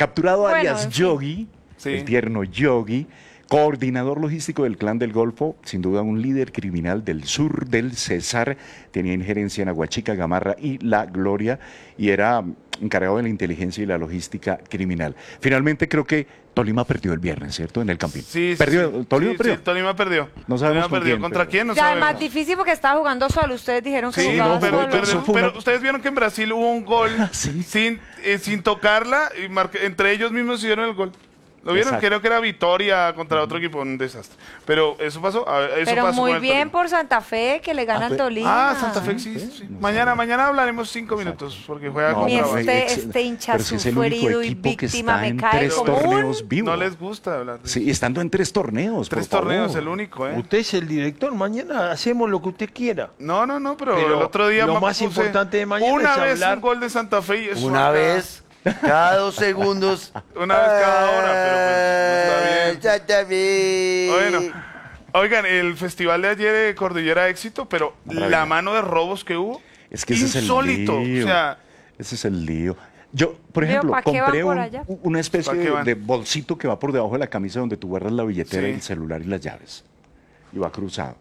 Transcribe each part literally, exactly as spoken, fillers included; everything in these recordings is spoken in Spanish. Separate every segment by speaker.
Speaker 1: Capturado
Speaker 2: Bueno,
Speaker 1: alias
Speaker 2: en fin.
Speaker 1: Yogi,
Speaker 3: Sí.
Speaker 1: el tierno Yogi, coordinador logístico del Clan del Golfo, sin duda un líder criminal del sur del Cesar, tenía injerencia en Aguachica, Gamarra y La Gloria y era encargado de la inteligencia y la logística criminal. Finalmente creo que Tolima perdió el viernes, ¿cierto? En el Campín.
Speaker 3: Sí, sí,
Speaker 1: perdió,
Speaker 3: sí.
Speaker 1: Tolima
Speaker 3: Sí,
Speaker 1: perdió.
Speaker 3: sí, Tolima perdió.
Speaker 1: No sabemos
Speaker 3: Tolima
Speaker 1: con
Speaker 3: perdió.
Speaker 1: quién,
Speaker 3: ¿Contra
Speaker 1: pero-
Speaker 3: quién? No
Speaker 2: Ya,
Speaker 3: sabemos.
Speaker 2: más difícil porque estaba jugando solo. Ustedes dijeron que
Speaker 3: Sí,
Speaker 2: jugaba
Speaker 3: no, pero,
Speaker 2: solo.
Speaker 3: pero-
Speaker 1: Eso
Speaker 2: ¿no?
Speaker 1: fue
Speaker 3: pero
Speaker 1: una-
Speaker 3: ustedes vieron que en Brasil hubo un gol
Speaker 1: Sí.
Speaker 3: sin, eh, sin tocarla y marque- entre ellos mismos hicieron el gol. ¿Lo vieron?
Speaker 1: Exacto.
Speaker 3: Creo que era Vitoria contra otro equipo, un desastre. Pero eso pasó. a ver, eso
Speaker 2: Pero
Speaker 3: pasó
Speaker 2: muy
Speaker 3: con el
Speaker 2: bien
Speaker 3: Tolima.
Speaker 2: por Santa Fe que le gana
Speaker 1: Ah,
Speaker 2: al
Speaker 1: fue-
Speaker 2: Tolima.
Speaker 3: Ah, Santa Fe sí. sí. Mañana, mañana hablaremos cinco minutos porque juega
Speaker 1: No,
Speaker 2: Mi
Speaker 3: contra
Speaker 1: pero
Speaker 3: Bahía.
Speaker 2: este,
Speaker 1: ex-
Speaker 2: este hincha
Speaker 1: pero si es el
Speaker 2: azul
Speaker 1: único
Speaker 2: herido y
Speaker 1: equipo que
Speaker 2: víctima
Speaker 1: está
Speaker 2: me
Speaker 1: en
Speaker 2: cae
Speaker 1: tres
Speaker 2: como un...
Speaker 1: torneos vivo.
Speaker 3: No les gusta hablar de eso.
Speaker 1: Sí, estando en tres torneos,
Speaker 3: Tres
Speaker 1: por
Speaker 3: torneos,
Speaker 1: favor.
Speaker 3: el único, ¿eh?
Speaker 4: Usted es el director, mañana hacemos lo que usted quiera.
Speaker 3: No, no, no, pero,
Speaker 4: Pero
Speaker 3: el otro día
Speaker 4: lo
Speaker 3: me
Speaker 4: más
Speaker 3: puse
Speaker 4: importante de mañana
Speaker 3: una
Speaker 4: es
Speaker 3: vez
Speaker 4: hablar-
Speaker 3: un gol de Santa Fe y eso
Speaker 5: Una
Speaker 3: acá-
Speaker 5: vez, cada dos segundos.
Speaker 3: Una vez cada hora, pero pues, está bien.
Speaker 5: Ya está bien.
Speaker 3: Bueno, oigan, el festival de ayer de Cordillera Éxito, pero
Speaker 1: Maravilla.
Speaker 3: la mano de robos que hubo,
Speaker 1: Es que ese
Speaker 3: insólito.
Speaker 1: es el lío.
Speaker 3: O sea,
Speaker 1: Ese es el lío. Yo, por
Speaker 2: Leo,
Speaker 1: ejemplo,
Speaker 2: ¿pa' qué van
Speaker 1: compré
Speaker 2: por
Speaker 1: un-
Speaker 2: allá?
Speaker 1: una especie
Speaker 3: ¿Pa' qué
Speaker 1: de,
Speaker 3: van?
Speaker 1: de bolsito que va por debajo de la camisa donde tú guardas la billetera,
Speaker 3: Sí.
Speaker 1: el celular y las llaves. Y va cruzado.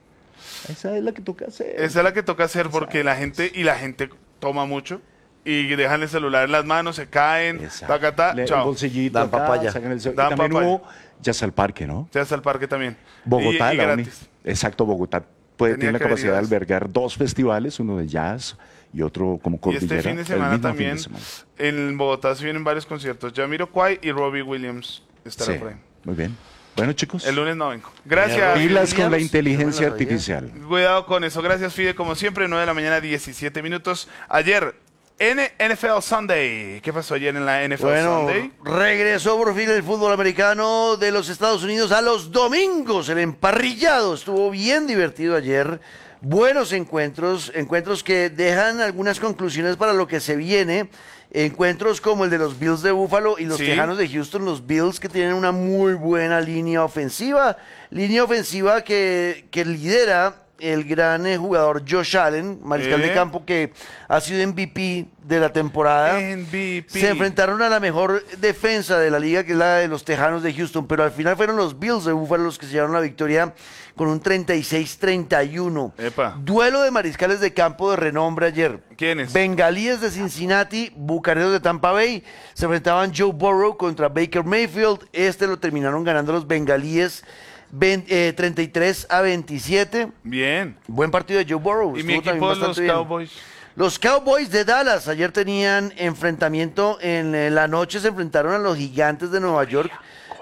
Speaker 1: Esa es la que toca hacer.
Speaker 3: esa es la que toca hacer porque la gente, y la gente toma mucho y dejan el celular en las manos, se caen,
Speaker 1: Exacto.
Speaker 3: tacata,
Speaker 1: Le- Un
Speaker 3: chao.
Speaker 1: bolsillito
Speaker 5: Dan
Speaker 1: acá,
Speaker 5: papaya.
Speaker 1: sacan el cel- y
Speaker 3: Dan
Speaker 1: también
Speaker 3: papaya.
Speaker 1: hubo Jazz al Parque, ¿no?
Speaker 3: Se hace al parque también.
Speaker 1: Bogotá,
Speaker 3: y, y
Speaker 1: la uni-
Speaker 3: gratis.
Speaker 1: Exacto, Bogotá puede,
Speaker 3: Tenía
Speaker 1: tiene la
Speaker 3: que haber
Speaker 1: capacidad de
Speaker 3: ido a eso.
Speaker 1: albergar dos festivales, uno de jazz y otro como
Speaker 3: Y
Speaker 1: cordillera.
Speaker 3: este fin de
Speaker 1: el
Speaker 3: semana
Speaker 1: mismo fin de
Speaker 3: también,
Speaker 1: semana.
Speaker 3: en Bogotá se vienen varios conciertos. Jamiroquai y Robbie Williams estarán
Speaker 1: Sí,
Speaker 3: por ahí.
Speaker 1: muy bien. Bueno, chicos,
Speaker 3: El lunes no vengo. Gracias.
Speaker 1: pilas con la
Speaker 5: Williams,
Speaker 1: inteligencia
Speaker 5: yo me la sabía.
Speaker 1: artificial.
Speaker 3: Cuidado con eso. Gracias, Fide. Como siempre, nueve de la mañana, diecisiete minutos. Ayer, N F L Sunday. ¿Qué pasó ayer en la N F L
Speaker 5: Bueno,
Speaker 3: Sunday?
Speaker 5: regresó por fin el fútbol americano de los Estados Unidos a los domingos. El emparrillado estuvo bien divertido ayer. Buenos encuentros, encuentros que dejan algunas conclusiones para lo que se viene. Encuentros como el de los Bills de Buffalo y los
Speaker 3: Sí.
Speaker 5: Tejanos de Houston, los Bills que tienen una muy buena línea ofensiva. Línea ofensiva que, que lidera el gran eh, jugador Josh Allen, mariscal
Speaker 3: Eh.
Speaker 5: de campo que ha sido M V P de la temporada.
Speaker 3: M V P.
Speaker 5: Se enfrentaron a la mejor defensa de la liga, que es la de los Tejanos de Houston, pero al final fueron los Bills de Buffalo los que se llevaron la victoria con un treinta y seis treinta y uno.
Speaker 3: Epa.
Speaker 5: Duelo de mariscales de campo de renombre ayer.
Speaker 3: ¿Quiénes?
Speaker 5: Bengalíes de Cincinnati, Bucaneros de Tampa Bay. Se enfrentaban Joe Burrow contra Baker Mayfield. Este lo terminaron ganando los Bengalíes vein- eh, treinta y tres a veintisiete.
Speaker 3: Bien.
Speaker 5: Buen partido de Joe Burrow.
Speaker 3: Y mi
Speaker 5: estuvo también
Speaker 3: equipo, los
Speaker 5: bastante bien.
Speaker 3: Cowboys.
Speaker 5: Los Cowboys de Dallas ayer tenían enfrentamiento en eh, la noche, se enfrentaron a los Gigantes de Nueva York.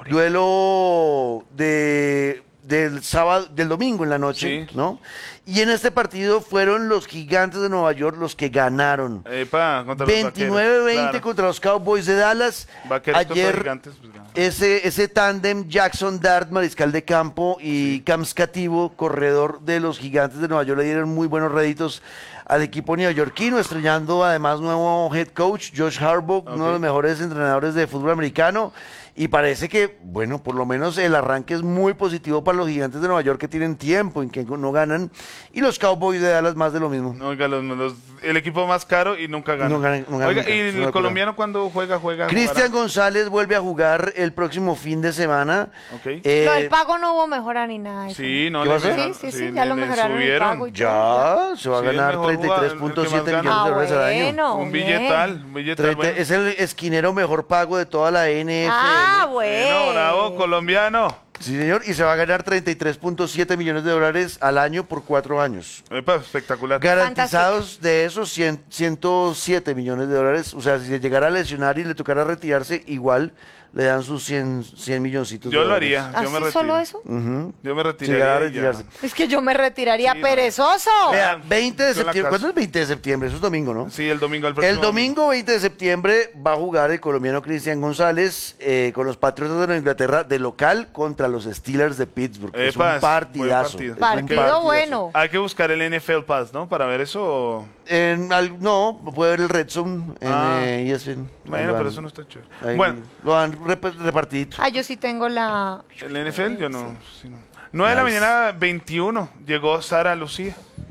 Speaker 5: Duelo de del sábado, del domingo en la noche,
Speaker 3: Sí.
Speaker 5: ¿no? Y en este partido fueron los Gigantes de Nueva York los que ganaron.
Speaker 3: Epa, contra los
Speaker 5: veintinueve veinte
Speaker 3: vaqueros.
Speaker 5: contra los Cowboys de Dallas.
Speaker 3: Vaqueros contra
Speaker 5: Ayer
Speaker 3: Gigantes, pues, ganaron.
Speaker 5: ese, ese tándem Jackson Dart, mariscal de campo, y Cams Cativo, corredor de los Gigantes de Nueva York, le dieron muy buenos réditos al equipo neoyorquino, estrenando además nuevo head coach, Josh Harbaugh, uno de los mejores entrenadores de fútbol americano. Y parece que, bueno, por lo menos el arranque es muy positivo para los Gigantes de Nueva York, que tienen tiempo en que no ganan, y los Cowboys de Dallas más de lo mismo.
Speaker 3: Oiga, los, los- el equipo más caro y nunca gana.
Speaker 5: No gana- no gana
Speaker 3: Oiga,
Speaker 5: nunca,
Speaker 3: y
Speaker 5: es una
Speaker 3: el
Speaker 5: locura.
Speaker 3: colombiano cuando juega, juega.
Speaker 5: Cristian
Speaker 3: jugará.
Speaker 5: González vuelve a jugar el próximo fin de semana.
Speaker 3: Ok.
Speaker 5: Eh,
Speaker 2: Lo del pago no hubo mejora ni nada. de eso.
Speaker 3: Sí, no
Speaker 5: ¿Qué
Speaker 3: le
Speaker 5: pasó?
Speaker 3: mejoraron-
Speaker 2: Sí, sí, sí, ya lo
Speaker 3: le
Speaker 2: mejoraron el
Speaker 3: subieron.
Speaker 2: pago y todo.
Speaker 5: Ya, se va a
Speaker 3: Sí, el
Speaker 5: ganar
Speaker 3: mejor
Speaker 5: treinta y tres
Speaker 3: jugador,
Speaker 5: punto
Speaker 3: el que más
Speaker 5: siete
Speaker 3: gana.
Speaker 5: millones de
Speaker 2: Ah,
Speaker 5: dólares al año.
Speaker 2: bueno,
Speaker 3: Un
Speaker 2: bien.
Speaker 3: billetal, un billetal.
Speaker 5: treinta
Speaker 3: bueno.
Speaker 5: Es el esquinero mejor pago de toda la N F L.
Speaker 2: Ah,
Speaker 3: Bueno,
Speaker 2: bueno.
Speaker 3: bravo, colombiano.
Speaker 5: Sí, señor, y se va a ganar treinta y tres punto siete millones de dólares al año por cuatro años.
Speaker 3: Epa, espectacular.
Speaker 5: Garantizados de esos cien, ciento siete millones de dólares. O sea, si se llegara a lesionar y le tocara retirarse, igual le dan sus cien, cien milloncitos.
Speaker 3: Yo
Speaker 5: de
Speaker 3: lo
Speaker 5: dólares.
Speaker 3: haría. Yo me
Speaker 2: ¿Así
Speaker 3: retiro.
Speaker 2: solo eso?
Speaker 5: Ujú.
Speaker 3: Yo me
Speaker 5: Si llegara a
Speaker 3: retiraría. y ya.
Speaker 5: retirarse.
Speaker 2: Es que yo me retiraría
Speaker 3: Sí, no.
Speaker 2: perezoso.
Speaker 5: Vea, veinte de
Speaker 3: Yo en la
Speaker 5: septiembre.
Speaker 3: casa.
Speaker 5: ¿Cuándo es veinte de septiembre? Eso es domingo, ¿no?
Speaker 3: Sí, el domingo. El, próximo
Speaker 5: El domingo veinte de septiembre va a jugar el colombiano Cristian González eh, con los Patriotas de Nueva Inglaterra de local contra los Steelers de Pittsburgh. es
Speaker 3: Epa,
Speaker 5: un
Speaker 3: es
Speaker 5: partidazo.
Speaker 3: buen partido.
Speaker 5: es un
Speaker 2: Partido
Speaker 5: partidazo.
Speaker 2: bueno.
Speaker 3: Hay que buscar el N F L Pass, ¿no? Para ver eso. o-
Speaker 5: En al- no, puede ver el Red Zone en
Speaker 3: Ah.
Speaker 5: eh, E S P N. Ahí
Speaker 3: Bueno,
Speaker 5: lo
Speaker 3: pero
Speaker 5: dan-
Speaker 3: eso no está chévere.
Speaker 5: ahí
Speaker 3: Bueno,
Speaker 5: lo han rep- repartido.
Speaker 2: Ah, yo sí tengo la...
Speaker 3: el N F L yo no. sí, no. nueve de la
Speaker 5: Nice.
Speaker 3: mañana, veintiuno. Llegó Sara Lucía.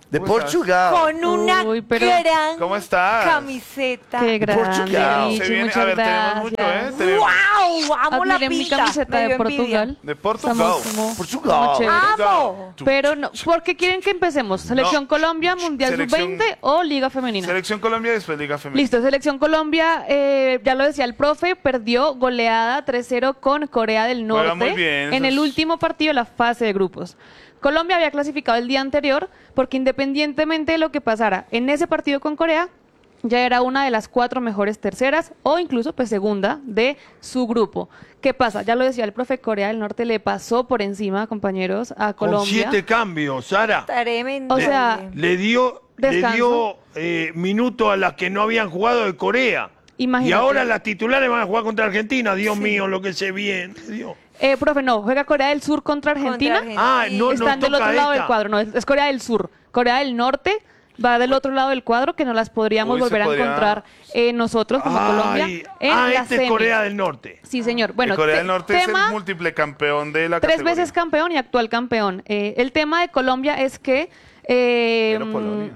Speaker 5: De
Speaker 3: ¿Cómo estás?
Speaker 5: Portugal.
Speaker 2: Con una
Speaker 6: Uy, pero-
Speaker 2: gran
Speaker 3: ¿Cómo estás?
Speaker 2: camiseta.
Speaker 6: Qué grande,
Speaker 5: Portugal.
Speaker 6: Richie,
Speaker 3: Se viene-
Speaker 6: muchas
Speaker 3: a ver, tenemos
Speaker 6: gracias.
Speaker 3: mucho, ¿eh? Tenemos-
Speaker 2: ¡Wow! Amo la
Speaker 6: Admiren mi
Speaker 2: pinta.
Speaker 6: camiseta
Speaker 2: Me
Speaker 6: de
Speaker 2: dio envidia.
Speaker 6: Portugal.
Speaker 3: De Portugal.
Speaker 6: Estamos como-
Speaker 5: Portugal.
Speaker 6: como chéveres.
Speaker 2: ¡Amo!
Speaker 6: Pero no, ¿por qué quieren que empecemos? ¿Selección
Speaker 3: No.
Speaker 6: Colombia, Mundial
Speaker 3: Selección-
Speaker 6: sub veinte o Liga Femenina?
Speaker 3: Selección Colombia y después Liga Femenina.
Speaker 6: Listo, Selección Colombia, eh, ya lo decía el profe, perdió goleada tres cero con Corea del
Speaker 3: Juega
Speaker 6: Norte
Speaker 3: muy bien,
Speaker 6: en el
Speaker 3: esos-
Speaker 6: último partido de la fase de grupos. Colombia había clasificado el día anterior porque independientemente de lo que pasara en ese partido con Corea, ya era una de las cuatro mejores terceras o incluso pues segunda de su grupo. ¿Qué pasa? Ya lo decía el profe, Corea del Norte le pasó por encima, compañeros, a
Speaker 4: Con
Speaker 6: Colombia.
Speaker 4: siete cambios, Sara.
Speaker 2: Tremendo.
Speaker 6: O sea,
Speaker 4: Le dio, le
Speaker 6: Descanso.
Speaker 4: dio eh, minuto a las que no habían jugado de Corea.
Speaker 6: Imagínate.
Speaker 4: Y ahora las titulares van a jugar contra Argentina. Dios mío, lo que se viene. Dios.
Speaker 6: Eh, profe, no, juega Corea del Sur contra Argentina.
Speaker 2: Argentina.
Speaker 4: Ah, no, no
Speaker 6: Están del
Speaker 4: toca
Speaker 6: otro lado
Speaker 4: esta.
Speaker 6: del cuadro, no, es, es Corea del Sur. Corea del Norte va del otro lado del cuadro, que no las podríamos
Speaker 3: Uy, se
Speaker 6: volver a
Speaker 3: podría-
Speaker 6: encontrar eh, nosotros como
Speaker 4: Ay,
Speaker 6: Colombia en
Speaker 4: ah,
Speaker 6: la
Speaker 4: este es
Speaker 6: semi.
Speaker 4: Corea del Norte.
Speaker 6: Sí, señor. Bueno,
Speaker 3: Y Corea
Speaker 6: te-
Speaker 3: del Norte es
Speaker 6: tema,
Speaker 3: el múltiple campeón de la
Speaker 6: tres
Speaker 3: categoría.
Speaker 6: veces campeón y actual campeón. Eh, el tema de Colombia es que eh,
Speaker 3: Pero Polonia.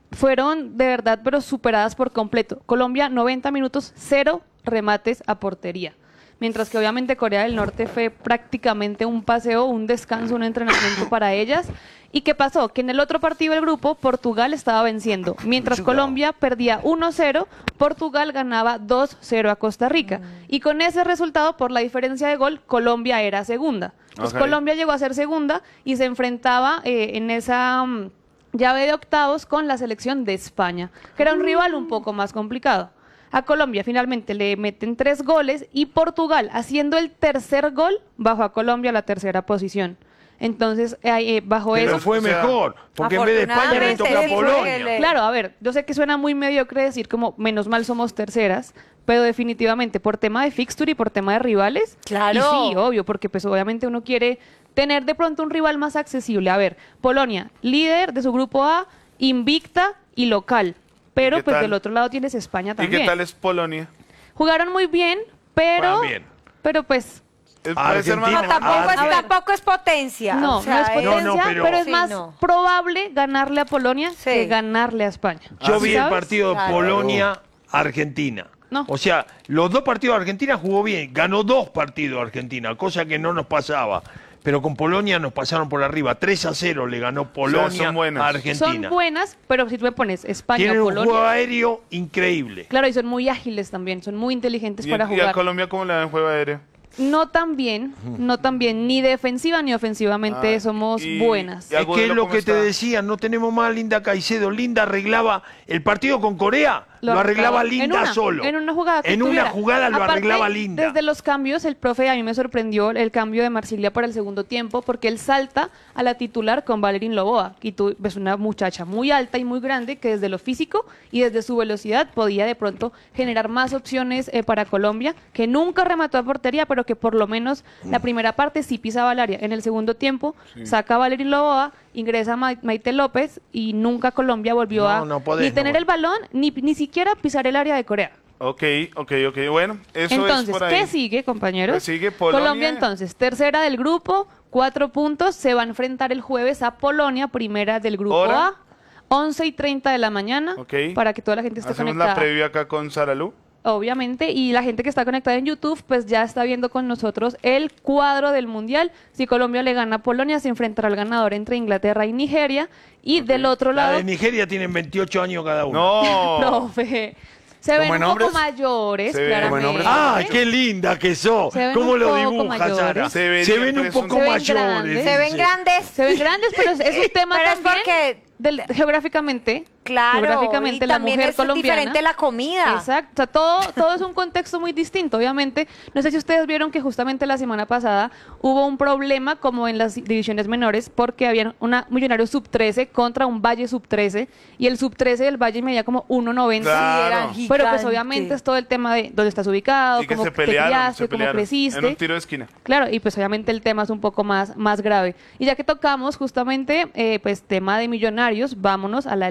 Speaker 6: fueron de verdad, pero superadas por completo. Colombia, noventa minutos, cero remates a portería. Mientras que obviamente Corea del Norte fue prácticamente un paseo, un descanso, un entrenamiento para ellas. ¿Y qué pasó? Que en el otro partido del grupo, Portugal estaba venciendo. Mientras
Speaker 5: Portugal.
Speaker 6: Colombia perdía uno cero, Portugal ganaba dos cero a Costa Rica. Y con ese resultado, por la diferencia de gol, Colombia era segunda. Entonces
Speaker 3: Ok.
Speaker 6: Colombia llegó a ser segunda y se enfrentaba eh, en esa mm, llave de octavos con la selección de España, que era un rival un poco más complicado. A Colombia finalmente le meten tres goles y Portugal, haciendo el tercer gol, bajó a Colombia a la tercera posición. Entonces, eh, eh, bajo
Speaker 4: Pero
Speaker 6: eso...
Speaker 4: fue
Speaker 3: o sea,
Speaker 4: mejor, porque en vez de España le
Speaker 2: afortunadamente,
Speaker 4: toca a
Speaker 2: sí,
Speaker 4: Polonia.
Speaker 2: porque le-
Speaker 6: Claro, a ver, yo sé que suena muy mediocre decir como menos mal somos terceras, pero definitivamente por tema de fixture y por tema de rivales.
Speaker 2: Claro.
Speaker 6: Y sí, obvio, porque pues obviamente uno quiere tener de pronto un rival más accesible. A ver, Polonia, líder de su grupo A, invicta y local. Pero
Speaker 3: qué
Speaker 6: pues
Speaker 3: tal?
Speaker 6: del otro lado tienes España
Speaker 3: ¿Y
Speaker 6: también.
Speaker 3: qué tal es Polonia?
Speaker 6: Jugaron muy bien, pero
Speaker 4: Juegan bien.
Speaker 6: pero pues
Speaker 3: Es- puede ser más-
Speaker 4: Argentina-
Speaker 2: No, tampoco, es,
Speaker 4: A ver.
Speaker 2: tampoco es potencia.
Speaker 6: no,
Speaker 2: o sea,
Speaker 6: no es
Speaker 2: es-
Speaker 6: potencia,
Speaker 4: No, no,
Speaker 6: pero,
Speaker 4: pero-
Speaker 6: es
Speaker 2: Sí,
Speaker 6: más
Speaker 2: no.
Speaker 6: probable ganarle a Polonia
Speaker 2: Sí.
Speaker 6: que ganarle a España.
Speaker 4: Yo
Speaker 3: Ah,
Speaker 4: vi
Speaker 6: ¿sí
Speaker 4: el
Speaker 6: sabes?
Speaker 4: partido de
Speaker 2: Claro.
Speaker 4: Polonia-Argentina.
Speaker 6: No.
Speaker 4: O sea, los dos partidos de Argentina jugó bien. Ganó dos partidos Argentina, cosa que no nos pasaba. Pero con Polonia nos pasaron por arriba. tres a cero le ganó Polonia
Speaker 3: son buenas.
Speaker 4: a Argentina.
Speaker 6: Son buenas, pero si tú me pones España
Speaker 4: Tienen
Speaker 6: o
Speaker 4: un juego
Speaker 6: Polonia,
Speaker 4: aéreo increíble.
Speaker 6: claro, y son muy ágiles también, son muy inteligentes
Speaker 3: ¿Y,
Speaker 6: para
Speaker 3: y a
Speaker 6: jugar.
Speaker 3: Colombia cómo le dan juego aéreo?
Speaker 6: No tan bien, no tan bien, ni defensiva ni ofensivamente
Speaker 3: Ah,
Speaker 6: somos
Speaker 3: y-
Speaker 6: buenas.
Speaker 3: y
Speaker 4: Es
Speaker 3: Agudelo,
Speaker 4: que es lo
Speaker 3: ¿cómo
Speaker 4: que te
Speaker 3: está?
Speaker 4: decía, no tenemos más a Linda Caicedo. Linda arreglaba el partido con Corea, lo, arreglaba
Speaker 6: en
Speaker 4: Linda
Speaker 6: una,
Speaker 4: solo.
Speaker 6: En una jugada que
Speaker 4: En una
Speaker 6: tuviera.
Speaker 4: jugada lo
Speaker 6: Aparte,
Speaker 4: arreglaba Linda.
Speaker 6: Desde los cambios, el profe a mí me sorprendió el cambio de Marsilia para el segundo tiempo, porque él salta a la titular con Valerín Loboa, y tú ves una muchacha muy alta y muy grande que desde lo físico y desde su velocidad podía de pronto generar más opciones eh, para Colombia, que nunca remató a portería, pero que por lo menos la primera parte sí pisaba el área. En el segundo tiempo saca a Valerín Loboa, ingresa Ma- Maite López y nunca Colombia volvió
Speaker 4: No,
Speaker 6: a
Speaker 4: no podés,
Speaker 6: ni
Speaker 4: no
Speaker 6: tener
Speaker 4: podés.
Speaker 6: el balón ni, ni siquiera pisar el área de Corea.
Speaker 3: Ok, ok, ok. Bueno, eso
Speaker 6: Entonces,
Speaker 3: es por ahí.
Speaker 6: ¿qué sigue, compañeros?
Speaker 3: ¿Qué sigue? Polonia.
Speaker 6: Colombia, entonces, tercera del grupo, cuatro puntos, se va a enfrentar el jueves a Polonia, primera del grupo
Speaker 3: ¿Hora?
Speaker 6: A, once y treinta de la mañana,
Speaker 3: Ok.
Speaker 6: para que toda la gente esté
Speaker 3: Hacemos
Speaker 6: conectada.
Speaker 3: la previa acá con Sara Lu.
Speaker 6: Obviamente, y la gente que está conectada en YouTube, pues ya está viendo con nosotros el cuadro del Mundial. Si Colombia le gana a Polonia, se enfrentará al ganador entre Inglaterra y Nigeria. Y del otro
Speaker 4: La
Speaker 6: lado,
Speaker 4: de Nigeria tienen veintiocho años cada uno.
Speaker 3: No.
Speaker 6: profe, se
Speaker 5: ¿Como
Speaker 6: ven
Speaker 5: en
Speaker 6: un
Speaker 5: hombres?
Speaker 6: poco mayores,
Speaker 3: Se ven-
Speaker 6: claramente.
Speaker 5: ¿Como en hombres?
Speaker 4: ¡Ay, qué linda que sos!
Speaker 6: Se ven
Speaker 4: ¿Cómo
Speaker 6: un
Speaker 4: lo
Speaker 6: poco
Speaker 4: dibuja,
Speaker 6: mayores.
Speaker 4: Sara?
Speaker 3: Se ven
Speaker 4: Se ven
Speaker 3: siempre
Speaker 4: un poco
Speaker 3: son-
Speaker 6: Se ven
Speaker 4: mayores.
Speaker 6: grandes.
Speaker 2: Se ven
Speaker 4: dice.
Speaker 2: grandes.
Speaker 6: Se ven grandes, pero es es un tema
Speaker 2: Pero es
Speaker 6: también
Speaker 2: porque-
Speaker 6: del- geográficamente.
Speaker 2: Claro,
Speaker 6: geográficamente
Speaker 2: y
Speaker 6: la
Speaker 2: también
Speaker 6: mujer
Speaker 2: es
Speaker 6: colombiana.
Speaker 2: diferente la comida.
Speaker 6: Exacto, o sea, todo, todo es un contexto muy distinto, obviamente. No sé si ustedes vieron que justamente la semana pasada hubo un problema como en las divisiones menores porque había una Millonarios sub trece contra un Valle sub trece y el sub trece del Valle medía como uno noventa.
Speaker 3: Claro.
Speaker 2: Sí, eran
Speaker 6: Pero pues
Speaker 2: gigantes.
Speaker 6: obviamente es todo el tema de dónde estás ubicado,
Speaker 3: Y que
Speaker 6: cómo
Speaker 3: se
Speaker 6: te
Speaker 3: pelearon,
Speaker 6: criaste,
Speaker 3: se
Speaker 6: cómo
Speaker 3: pelearon.
Speaker 6: creciste.
Speaker 3: En un tiro de esquina.
Speaker 6: Claro, y pues obviamente el tema es un poco más, más grave. Y ya que tocamos justamente, eh, pues tema de Millonarios, vámonos a la Liga Femenina.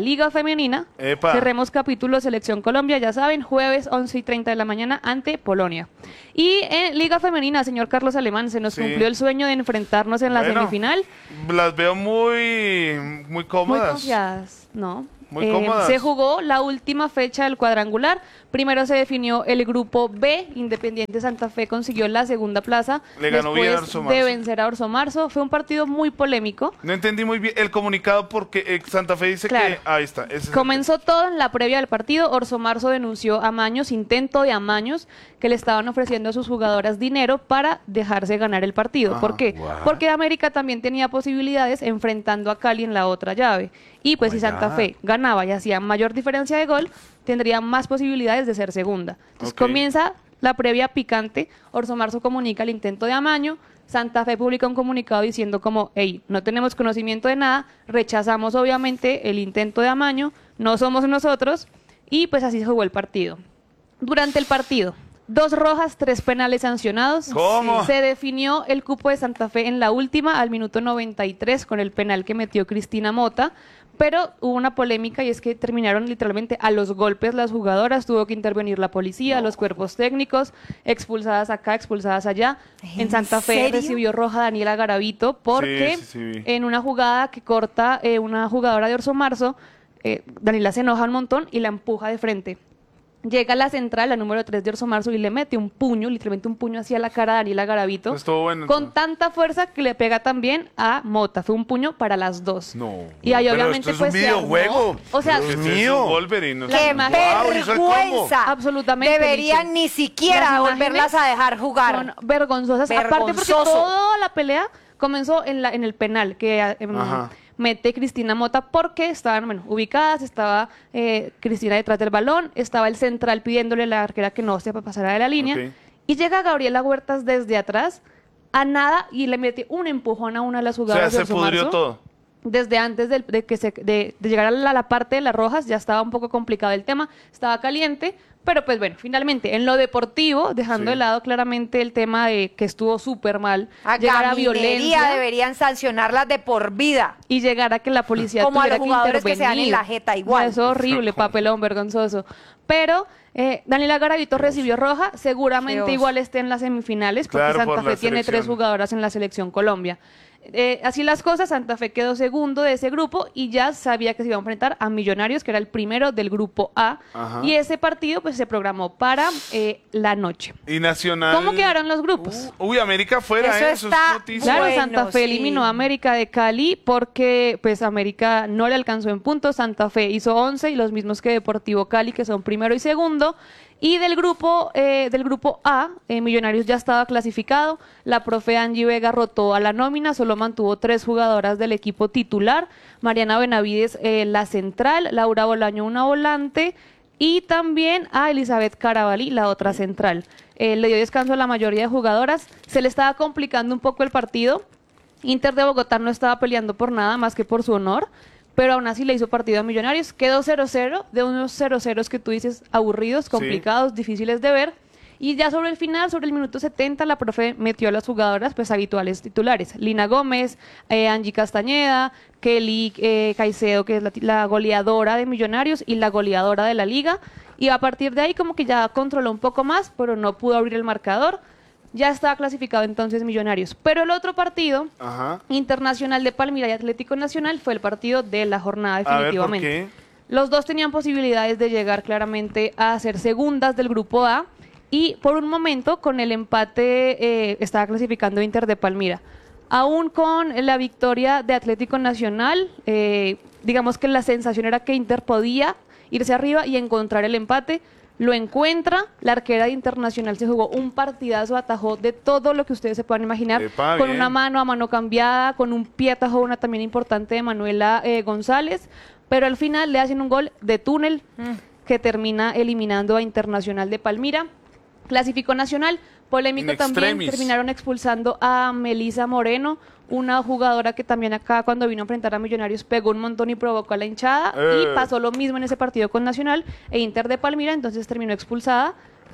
Speaker 6: Femenina.
Speaker 3: Epa.
Speaker 6: Cerremos capítulo Selección Colombia, ya saben, jueves once y treinta de la mañana ante Polonia. Y en Liga Femenina, señor Carlos Alemán, se nos
Speaker 3: Sí.
Speaker 6: cumplió el sueño de enfrentarnos en la
Speaker 3: Bueno,
Speaker 6: semifinal.
Speaker 3: Las veo muy, muy
Speaker 6: Muy
Speaker 3: cómodas.
Speaker 6: confiadas, ¿no?
Speaker 3: Muy cómodas.
Speaker 6: Se jugó la última fecha del cuadrangular. Primero se definió el grupo B. Independiente Santa Fe consiguió la segunda plaza
Speaker 3: Le ganó bien a
Speaker 6: después
Speaker 3: Orso Marzo.
Speaker 6: de vencer a Orso Marzo. Fue un partido muy polémico.
Speaker 3: No entendí muy bien el comunicado porque eh, Santa Fe dice
Speaker 6: Claro.
Speaker 3: que... Ahí está. ese es el-
Speaker 6: Comenzó todo en la previa del partido. Orso Marzo denunció amaños, intento de amaños, que le estaban ofreciendo a sus jugadoras dinero para dejarse ganar el partido.
Speaker 3: Ah,
Speaker 6: ¿Por qué?
Speaker 5: what?
Speaker 6: Porque América también tenía posibilidades enfrentando a Cali en la otra llave. Y pues
Speaker 5: My
Speaker 6: si Santa
Speaker 5: God.
Speaker 6: Fe ganaba y hacía mayor diferencia de gol, tendría más posibilidades de ser segunda. Entonces
Speaker 3: Ok.
Speaker 6: comienza la previa picante. Orso Marzo comunica el intento de amaño. Santa Fe publica un comunicado diciendo como, hey, no tenemos conocimiento de nada, rechazamos obviamente el intento de amaño, no somos nosotros, y pues así se jugó el partido. Durante el partido, dos rojas, tres penales sancionados.
Speaker 3: ¿Cómo?
Speaker 6: Se definió el cupo de Santa Fe en la última, al minuto noventa y tres, con el penal que metió Cristina Mota. Pero hubo una polémica y es que terminaron literalmente a los golpes las jugadoras, tuvo que intervenir la policía, los cuerpos técnicos, expulsadas acá, expulsadas allá.
Speaker 2: ¿En
Speaker 6: En Santa Fe
Speaker 2: serio?
Speaker 6: recibió roja Daniela Garavito porque
Speaker 3: Sí, sí, sí, vi.
Speaker 6: en una jugada que corta eh, una jugadora de Orso Marzo, eh, Daniela se enoja un montón y la empuja de frente. Llega a la central, la número tres de Orso Marzo, y le mete un puño, literalmente un puño hacia la cara a Daniela Garavito.
Speaker 3: Estuvo bueno,
Speaker 6: Con
Speaker 3: entonces.
Speaker 6: tanta fuerza que le pega también a Mota. Fue un puño para las dos.
Speaker 3: No.
Speaker 6: Y ahí
Speaker 5: Pero
Speaker 6: obviamente
Speaker 5: esto es un
Speaker 6: pues se armó.
Speaker 5: videojuego.
Speaker 6: O sea,
Speaker 5: Dios
Speaker 3: Ese es
Speaker 5: mío.
Speaker 3: un Wolverine. no
Speaker 6: La
Speaker 3: sé.
Speaker 2: ¡Qué
Speaker 6: imagen-
Speaker 5: Wow, hizo el combo.
Speaker 2: vergüenza!
Speaker 6: Absolutamente,
Speaker 2: Deberían
Speaker 6: Liche.
Speaker 2: ni siquiera
Speaker 6: Las
Speaker 2: volverlas a dejar jugar.
Speaker 6: son vergonzosas. Aparte porque
Speaker 2: Vergonzoso.
Speaker 6: toda la pelea comenzó en, la, en el penal que em,
Speaker 3: Ajá.
Speaker 6: mete Cristina Mota porque estaban bueno, ubicadas, estaba eh, Cristina detrás del balón, estaba el central pidiéndole a la arquera que no se pasara de la línea,
Speaker 3: Ok.
Speaker 6: y llega Gabriela Huertas desde atrás a nada y le mete un empujón a una de las
Speaker 3: O sea,
Speaker 6: jugadoras de
Speaker 3: se
Speaker 6: Orso
Speaker 3: pudrió
Speaker 6: Marzo.
Speaker 3: todo.
Speaker 6: Desde antes del- de, que se, de, de llegar a la, la parte de las rojas ya estaba un poco complicado el tema, estaba caliente, pero pues bueno, finalmente en lo deportivo, dejando
Speaker 3: Sí.
Speaker 6: de lado claramente el tema de que estuvo súper mal,
Speaker 2: A
Speaker 6: llegar a
Speaker 2: gaminería
Speaker 6: violencia
Speaker 2: deberían sancionarlas de por vida.
Speaker 6: y llegar a que la policía
Speaker 2: Como a
Speaker 6: tuviera
Speaker 2: los jugadores
Speaker 6: que
Speaker 2: que se dan en
Speaker 6: intervenir.
Speaker 2: la jeta igual.
Speaker 6: No, eso es horrible, papelón vergonzoso. Pero eh, Daniela Garavito recibió roja, seguramente
Speaker 2: Qué oso.
Speaker 6: igual esté en las semifinales, porque
Speaker 3: Claro, por
Speaker 6: Santa
Speaker 3: la
Speaker 6: Fe tiene tres
Speaker 3: selección.
Speaker 6: jugadoras en la selección Colombia. Eh, así las cosas, Santa Fe quedó segundo de ese grupo y ya sabía que se iba a enfrentar a Millonarios, que era el primero del grupo A.
Speaker 3: Ajá.
Speaker 6: Y ese partido pues se programó para eh, la noche.
Speaker 3: Y Nacional...
Speaker 6: ¿Cómo quedaron los grupos?
Speaker 3: Uh, uy, América fuera,
Speaker 2: Eso
Speaker 3: ¿eh? Eso
Speaker 2: está
Speaker 3: es noticia.
Speaker 6: Claro,
Speaker 2: Bueno,
Speaker 6: Santa Fe
Speaker 2: sí.
Speaker 6: eliminó a América de Cali porque pues América no le alcanzó en puntos, Santa Fe hizo once y los mismos que Deportivo Cali, que son primero y segundo. Y del grupo eh, del grupo A, eh, Millonarios ya estaba clasificado, la profe Angie Vega rotó a la nómina, solo mantuvo tres jugadoras del equipo titular, Mariana Benavides eh, la central, Laura Bolaño una volante y también a Elizabeth Carabalí, la otra central. Eh, le dio descanso a la mayoría de jugadoras, se le estaba complicando un poco el partido. Inter de Bogotá no estaba peleando por nada más que por su honor, pero aún así le hizo partido a Millonarios. Quedó cero cero, de unos cero ceros que tú dices aburridos, complicados, difíciles de ver. Y ya sobre el final, sobre el minuto setenta, la profe metió a las jugadoras pues habituales titulares. Lina Gómez, eh, Angie Castañeda, Kelly eh, Caicedo, que es la, la goleadora de Millonarios y la goleadora de la liga. Y a partir de ahí como que ya controló un poco más, pero no pudo abrir el marcador. Ya estaba clasificado entonces Millonarios. Pero el otro partido,
Speaker 3: Ajá.
Speaker 6: Internacional de Palmira y Atlético Nacional, fue el partido de la jornada
Speaker 3: A ver, ¿por
Speaker 6: definitivamente.
Speaker 3: qué?
Speaker 6: Los dos tenían posibilidades de llegar claramente a ser segundas del grupo A y por un momento con el empate eh, estaba clasificando Inter de Palmira. Aún con la victoria de Atlético Nacional, eh, digamos que la sensación era que Inter podía irse arriba y encontrar el empate. Lo encuentra, la arquera de Internacional se jugó un partidazo, atajó de todo lo que ustedes se puedan imaginar,
Speaker 3: Epa,
Speaker 6: con
Speaker 3: bien.
Speaker 6: una mano a mano cambiada, con un pie atajó una también importante de Manuela eh, González, pero al final le hacen un gol de túnel que termina eliminando a Internacional de Palmira. Clasificó Nacional, polémico
Speaker 3: In
Speaker 6: también,
Speaker 3: extremis.
Speaker 6: terminaron expulsando a Melisa Moreno, una jugadora que también acá cuando vino a enfrentar a Millonarios pegó un montón y provocó a la hinchada
Speaker 3: Eh.
Speaker 6: y pasó lo mismo en ese partido con Nacional e Inter de Palmira, entonces terminó expulsada.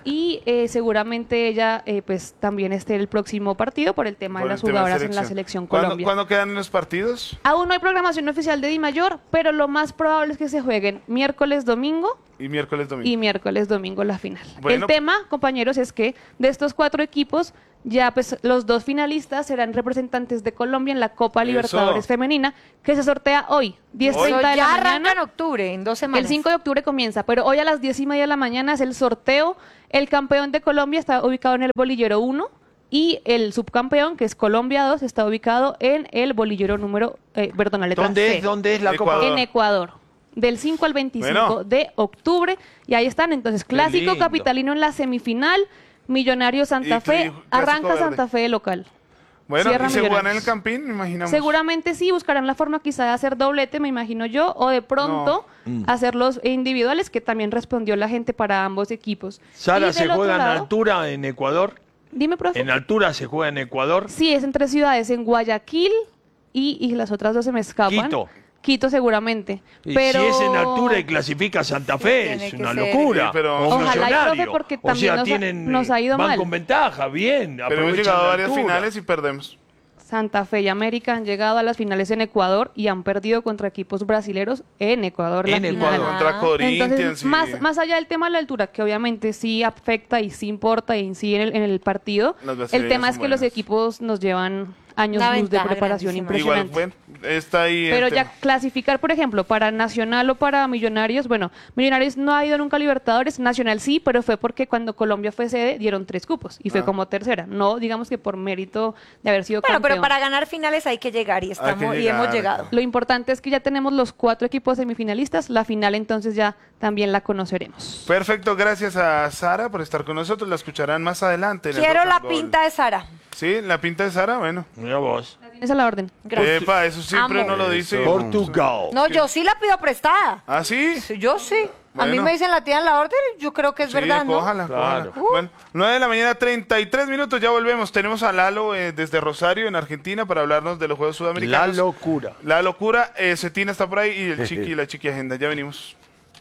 Speaker 6: y eh, seguramente ella eh, pues también esté el próximo partido por el tema
Speaker 3: Por
Speaker 6: de
Speaker 3: el
Speaker 6: las
Speaker 3: tema de
Speaker 6: jugadoras en la selección
Speaker 3: ¿Cuándo,
Speaker 6: Colombia.
Speaker 3: ¿Cuándo quedan los partidos?
Speaker 6: Aún no hay programación oficial de Di Mayor, pero lo más probable es que se jueguen miércoles, domingo
Speaker 3: Y miércoles, domingo.
Speaker 6: y miércoles, domingo la final.
Speaker 3: Bueno.
Speaker 6: El tema, compañeros, es que de estos cuatro equipos, ya pues los dos finalistas serán representantes de Colombia en la Copa
Speaker 3: Eso.
Speaker 6: Libertadores Femenina, que se sortea hoy, diez
Speaker 2: Eso
Speaker 6: treinta de la
Speaker 2: ya
Speaker 6: mañana.
Speaker 2: arranca en octubre, en dos semanas.
Speaker 6: El cinco de octubre comienza, pero hoy a las diez y media de la mañana es el sorteo. El campeón de Colombia está ubicado en el bolillero uno y el subcampeón, que es Colombia dos, está ubicado en el bolillero número, eh, perdón, la letra
Speaker 4: ¿Dónde
Speaker 6: C,
Speaker 4: es, ¿Dónde es la
Speaker 3: Ecuador.
Speaker 4: Copa?
Speaker 6: en Ecuador. Del cinco al veinticinco
Speaker 3: Bueno.
Speaker 6: de octubre. Y ahí están, entonces, Clásico
Speaker 4: lindo.
Speaker 6: Capitalino en la semifinal, Millonario Santa
Speaker 3: Y
Speaker 6: Fe,
Speaker 3: Clásico
Speaker 6: arranca
Speaker 3: Verde.
Speaker 6: Santa Fe de local.
Speaker 3: Bueno,
Speaker 6: Cierra
Speaker 3: ¿y se juegan en
Speaker 6: Millonarios.
Speaker 3: el Campín? Imaginamos.
Speaker 6: Seguramente sí, buscarán la forma quizá de hacer doblete, me imagino yo, o de pronto hacerlos individuales, que también respondió la gente para ambos equipos. Y
Speaker 4: Sara,
Speaker 6: del
Speaker 4: ¿se
Speaker 6: otro
Speaker 4: juega en
Speaker 6: lado-
Speaker 4: altura en Ecuador?
Speaker 6: Dime, profe.
Speaker 4: ¿En altura se juega en Ecuador?
Speaker 6: Sí, es en tres ciudades, en Guayaquil y, y las otras dos se me escapan.
Speaker 4: Quito.
Speaker 6: Quito seguramente.
Speaker 4: Y
Speaker 6: Pero...
Speaker 4: si es en altura y clasifica Santa Fe,
Speaker 2: tiene
Speaker 4: es
Speaker 2: que
Speaker 4: una
Speaker 2: ser.
Speaker 4: locura.
Speaker 3: Sí, pero-
Speaker 4: O
Speaker 6: Ojalá y,
Speaker 4: Millonario.
Speaker 6: profe, porque
Speaker 4: o
Speaker 6: también
Speaker 4: sea,
Speaker 6: nos ha-
Speaker 4: tienen,
Speaker 6: nos ha ido
Speaker 4: van
Speaker 6: mal.
Speaker 4: con ventaja, bien.
Speaker 3: Pero hemos
Speaker 4: aprovechan
Speaker 3: llegado a
Speaker 4: la
Speaker 3: varias
Speaker 4: altura.
Speaker 3: finales y perdemos.
Speaker 6: Santa Fe y América han llegado a las finales en Ecuador y han perdido contra equipos brasileños en Ecuador. la
Speaker 4: En
Speaker 6: final.
Speaker 4: Ecuador.
Speaker 3: Contra Corinthians.
Speaker 6: Entonces,
Speaker 3: y-
Speaker 6: más, más allá del tema de la altura, que obviamente sí afecta y sí importa y incide en el, en el partido,
Speaker 3: Las
Speaker 6: el
Speaker 3: brasileñas
Speaker 6: tema es
Speaker 3: son
Speaker 6: que los
Speaker 3: buenas.
Speaker 6: equipos nos llevan años
Speaker 2: Una
Speaker 6: luz de
Speaker 2: ventaja
Speaker 6: preparación
Speaker 2: grandísima.
Speaker 3: Igual,
Speaker 6: impresionante.
Speaker 3: bueno, está ahí. el
Speaker 6: Pero
Speaker 3: tema.
Speaker 6: ya clasificar, por ejemplo, para Nacional o para Millonarios, bueno, Millonarios no ha ido nunca a Libertadores, Nacional sí, pero fue porque cuando Colombia fue sede dieron tres cupos y fue
Speaker 3: Ah.
Speaker 6: como tercera, no digamos que por mérito de haber sido
Speaker 2: Bueno, pero
Speaker 6: campeón.
Speaker 2: para ganar finales hay que llegar y estamos y hemos
Speaker 3: llegar.
Speaker 2: llegado.
Speaker 6: Lo importante es que ya tenemos los cuatro equipos semifinalistas, la final entonces ya también la conoceremos.
Speaker 3: Perfecto, gracias a Sara por estar con nosotros. La escucharán más adelante. en el
Speaker 2: Quiero
Speaker 3: Rock
Speaker 2: la
Speaker 3: and Roll.
Speaker 2: pinta de Sara.
Speaker 3: Sí, la pinta de Sara, bueno.
Speaker 4: Mira vos.
Speaker 6: La tienes a la orden.
Speaker 2: Gracias.
Speaker 3: Epa, eso siempre
Speaker 2: Amo.
Speaker 3: no lo dice.
Speaker 4: Portugal.
Speaker 2: No, yo sí la pido prestada.
Speaker 3: ¿Ah, sí?
Speaker 2: Sí, Yo sí. A mí
Speaker 3: Bueno.
Speaker 2: me dicen la tía en la orden, yo creo que es
Speaker 3: Sí,
Speaker 2: verdad, ¿no?
Speaker 3: cójala,
Speaker 4: Claro.
Speaker 3: cójala. Bueno, nueve de la mañana, treinta y tres minutos, ya volvemos. Tenemos a Lalo eh, desde Rosario, en Argentina, para hablarnos de los Juegos
Speaker 4: La
Speaker 3: Sudamericanos.
Speaker 4: locura.
Speaker 3: La locura, eh, Cetina está por ahí y el chiqui y la chiqui agenda. Ya venimos.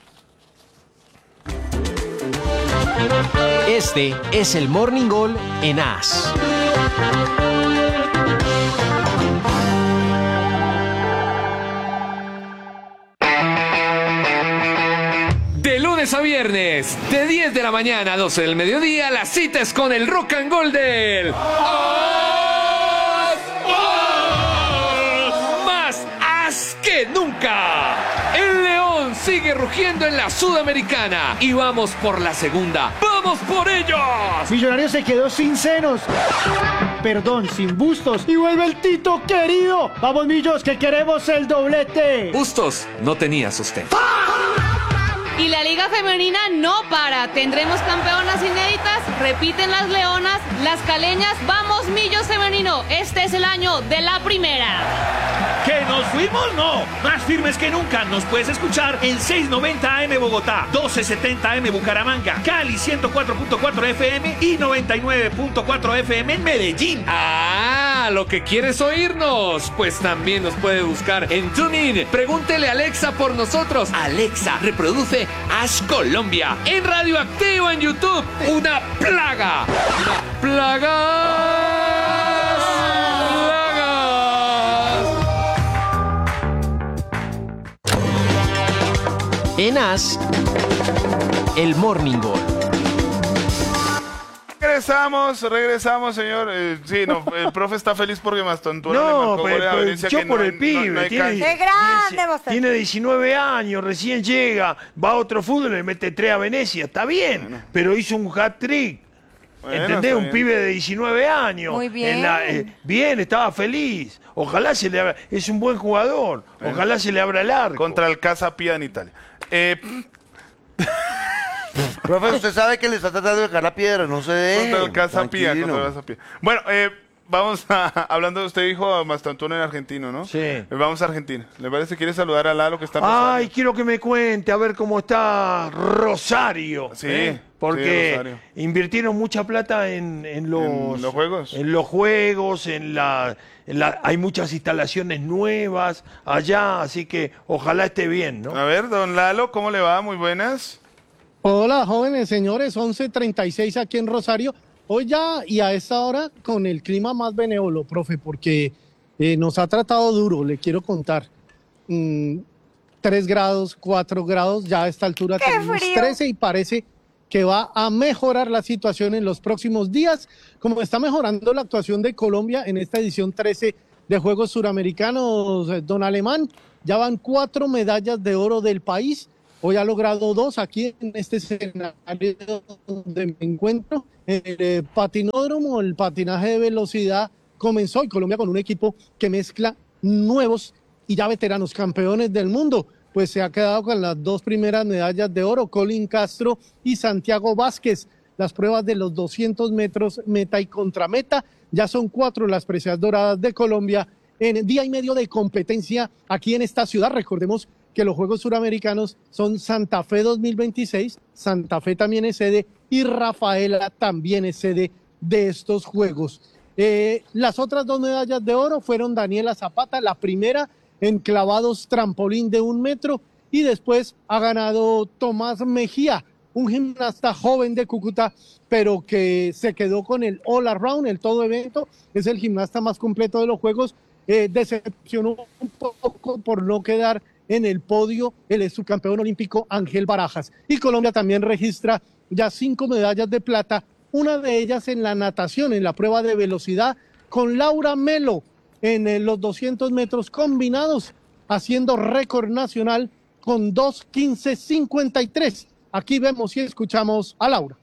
Speaker 7: Este es el Morning Goal en A S.
Speaker 8: De lunes a viernes, de diez de la mañana a doce del mediodía, la cita es con el Rock and Roll del... ¡As! ¡As! ¡Más as que nunca! El León sigue rugiendo en la Sudamericana y vamos por la segunda. ¡Vamos por ellos!
Speaker 9: Millonarios se quedó sin senos. Perdón, sin bustos. Y vuelve el Tito querido. Vamos, Millos, que queremos el doblete.
Speaker 8: Bustos no tenía sostén.
Speaker 6: Y la Liga Femenina no para. Tendremos campeonas inéditas, repiten las leonas, las caleñas. Vamos, Millos Femenino. Este es el año de la primera.
Speaker 10: ¿Que nos fuimos? No. Más firmes que nunca. Nos puedes escuchar en seiscientos noventa A M Bogotá, doce setenta A M Bucaramanga, Cali ciento cuatro punto cuatro F M y noventa y nueve punto cuatro F M en Medellín.
Speaker 8: Ah, lo que quieres oírnos. Pues también nos puede buscar en TuneIn. Pregúntele a Alexa por nosotros. Alexa, reproduce Ash Colombia. En Radioactivo en YouTube. Una plaga. Una plaga.
Speaker 7: En A S, el Morning Goal.
Speaker 3: Regresamos, regresamos, señor. Eh, sí, no, el profe está feliz porque Mastantuono le
Speaker 4: No,
Speaker 3: marcó
Speaker 4: pero,
Speaker 3: gol a
Speaker 4: pero
Speaker 3: Valencia
Speaker 4: yo
Speaker 3: que
Speaker 4: por
Speaker 3: no
Speaker 4: el
Speaker 3: hay-
Speaker 4: pibe.
Speaker 3: no- no hay
Speaker 4: tiene,
Speaker 3: cancha.
Speaker 2: ¡Qué grande,
Speaker 4: tiene-
Speaker 2: Bastante!
Speaker 4: tiene diecinueve años, recién llega, va a otro fútbol, le mete tres a Venecia, está bien, pero hizo un hat-trick.
Speaker 3: Bueno,
Speaker 4: ¿Entendés?
Speaker 3: está
Speaker 4: Un
Speaker 3: bien.
Speaker 4: pibe de diecinueve años.
Speaker 2: Muy bien.
Speaker 4: En la- eh, bien, estaba feliz. Ojalá se le abra. Es un buen jugador. Ojalá se le abra el arco.
Speaker 3: Contra el Casa Pia en Italia. Eh,
Speaker 5: Profe, usted sabe que le está tratando de dejar la piedra, no se deje.
Speaker 3: contra el Casa Pia,
Speaker 5: Tranquilo.
Speaker 3: contra el Casa Pia. Bueno, eh, vamos a, hablando de usted dijo a Mastantuono en argentino, ¿no?
Speaker 4: Sí.
Speaker 3: Eh, Vamos a Argentina. ¿Le parece? ¿Quiere saludar a Lalo que está en Rosario?
Speaker 4: Ay, quiero que me cuente a ver cómo está Rosario.
Speaker 3: Sí,
Speaker 4: ¿eh?
Speaker 3: sí,
Speaker 4: Porque
Speaker 3: Rosario.
Speaker 4: invirtieron mucha plata en, en los,
Speaker 3: ¿En los juegos?
Speaker 4: En los juegos, en la, en la- hay muchas instalaciones nuevas allá, así que ojalá esté bien, ¿no?
Speaker 3: A ver, don Lalo, ¿cómo le va? Muy buenas.
Speaker 9: Hola, jóvenes, señores, once treinta y seis aquí en Rosario. Hoy ya y a esta hora con el clima más benévolo, profe, porque eh, nos ha tratado duro, le quiero contar. Mm, tres grados, cuatro grados, ya a esta altura
Speaker 2: ¡Qué
Speaker 9: tenemos
Speaker 2: frío!
Speaker 9: trece y parece que va a mejorar la situación en los próximos días, como está mejorando la actuación de Colombia en esta edición trece de Juegos Suramericanos, eh, don Alemán. Ya van cuatro medallas de oro del país. Hoy ha logrado dos aquí en este escenario donde me encuentro. El eh, patinódromo, el patinaje de velocidad comenzó y Colombia con un equipo que mezcla nuevos y ya veteranos campeones del mundo. Pues se ha quedado con las dos primeras medallas de oro, Colin Castro y Santiago Vázquez. Las pruebas de los doscientos metros meta y contrameta, ya son cuatro las preseas doradas de Colombia en día y medio de competencia aquí en esta ciudad. Recordemos que los Juegos Suramericanos son Santa Fe dos mil veintiséis, Santa Fe también es sede y Rafaela también es sede de estos Juegos. Eh, las otras dos medallas de oro fueron Daniela Zapata, la primera en clavados trampolín de un metro, y después ha ganado Tomás Mejía, un gimnasta joven de Cúcuta, pero que se quedó con el all around, el todo evento, es el gimnasta más completo de los Juegos. Eh, decepcionó un poco por no quedar en el podio el subcampeón olímpico Ángel Barajas. Y Colombia también registra ya cinco medallas de plata, una de ellas en la natación, en la prueba de velocidad, con Laura Melo en eh, los doscientos metros combinados, haciendo récord nacional con dos quince cincuenta y tres. Aquí vemos y escuchamos a Laura.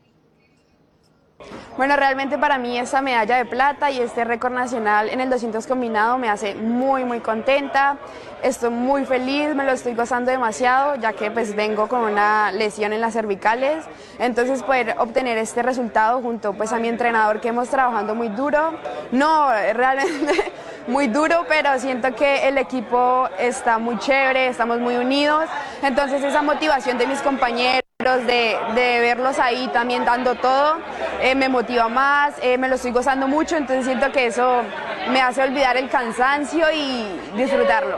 Speaker 11: Bueno, realmente para mí esta medalla de plata y este récord nacional en el doscientos combinado me hace muy muy contenta, estoy muy feliz, me lo estoy gozando demasiado ya que pues vengo con una lesión en las cervicales, entonces poder obtener este resultado junto pues a mi entrenador que hemos trabajado muy duro, no, realmente muy duro, pero siento que el equipo está muy chévere, estamos muy unidos, entonces esa motivación de mis compañeros, De, de verlos ahí también dando todo, eh, me motiva más, eh, me lo estoy gozando mucho, entonces siento que eso me hace olvidar el cansancio y disfrutarlo.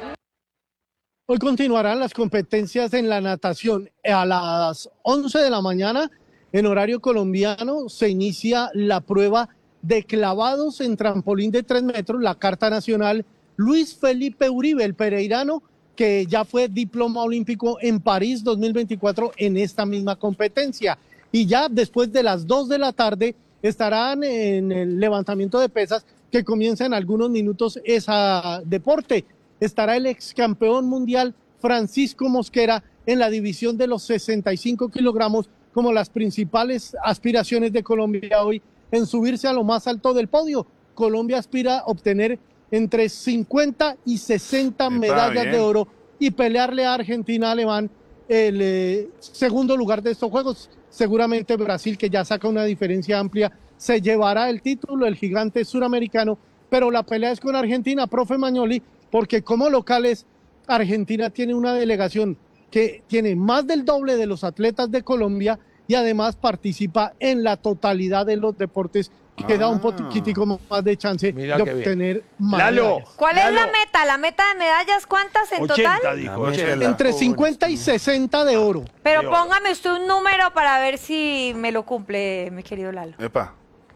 Speaker 9: Hoy continuarán las competencias en la natación. A las once de la mañana, en horario colombiano, se inicia la prueba de clavados en trampolín de tres metros, la carta nacional. Luis Felipe Uribe, el pereirano, que ya fue diploma olímpico en París dos mil veinticuatro en esta misma competencia. Y ya después de las dos de la tarde estarán en el levantamiento de pesas, que comienza en algunos minutos ese deporte. Estará el ex campeón mundial Francisco Mosquera en la división de los sesenta y cinco kilogramos, como las principales aspiraciones de Colombia hoy en subirse a lo más alto del podio. Colombia aspira a obtener entre cincuenta y sesenta
Speaker 3: Está
Speaker 9: medallas
Speaker 3: bien.
Speaker 9: de oro y pelearle a Argentina, Alemán, el eh, segundo lugar de estos Juegos. Seguramente Brasil, que ya saca una diferencia amplia, se llevará el título, el gigante suramericano, pero la pelea es con Argentina, profe Magnoli, porque como locales, Argentina tiene una delegación que tiene más del doble de los atletas de Colombia y además participa en la totalidad de los deportes, que da un poquitico más de chance
Speaker 4: Mira
Speaker 9: de
Speaker 4: qué bien.
Speaker 9: obtener más
Speaker 4: Lalo,
Speaker 9: medallas.
Speaker 2: ¿Cuál
Speaker 4: Lalo,
Speaker 2: es la meta? ¿La meta de medallas cuántas en
Speaker 4: ochenta
Speaker 2: total?
Speaker 4: dijo,
Speaker 5: La meta
Speaker 4: ochenta.
Speaker 5: de la-
Speaker 9: Entre cincuenta y sesenta de oro.
Speaker 2: Pero
Speaker 4: Dios.
Speaker 2: póngame usted un número para ver si me lo cumple, mi querido Lalo.
Speaker 3: Epa.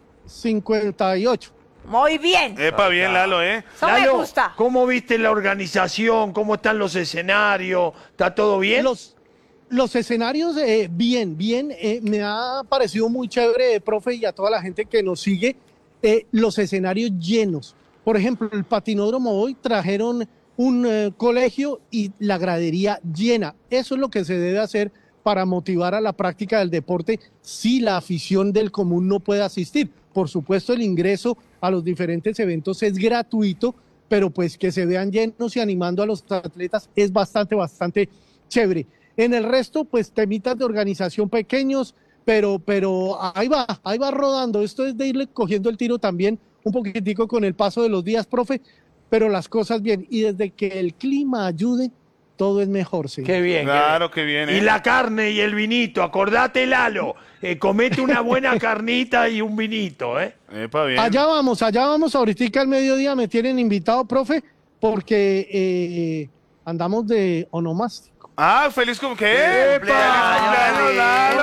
Speaker 9: cincuenta y ocho.
Speaker 2: Muy bien.
Speaker 3: Epa, bien, Lalo, ¿eh?
Speaker 2: Eso me
Speaker 4: Lalo,
Speaker 2: gusta.
Speaker 4: ¿cómo viste la organización? ¿Cómo están los escenarios? ¿Está todo bien?
Speaker 9: Los, los escenarios, eh, bien, bien. eh, me ha parecido muy chévere, profe, y a toda la gente que nos sigue, eh, los escenarios llenos. Por ejemplo, el patinódromo hoy trajeron un eh, colegio y la gradería llena. Eso es lo que se debe hacer para motivar a la práctica del deporte si la afición del común no puede asistir. Por supuesto, el ingreso a los diferentes eventos es gratuito, pero pues que se vean llenos y animando a los atletas es bastante, bastante chévere. En el resto, pues temitas de organización pequeños, pero, pero ahí va, ahí va rodando. Esto es de irle cogiendo el tiro también un poquitico con el paso de los días, profe, pero las cosas bien. Y desde que el clima ayude, todo es mejor, sí.
Speaker 4: Qué bien. qué
Speaker 3: Claro,
Speaker 4: bien.
Speaker 3: qué bien,
Speaker 4: Y
Speaker 3: ¿eh?
Speaker 4: la carne y el vinito, acordate, Lalo. Eh, comete una buena carnita y un vinito, ¿eh?
Speaker 3: Epa, bien.
Speaker 9: Allá vamos, allá vamos. Ahorita al mediodía me tienen invitado, profe, porque eh, andamos de onomástico.
Speaker 3: Ah, feliz cum- ¿qué?
Speaker 5: ¡Epa!
Speaker 3: ¡Feliz cumpleaños, Lalo!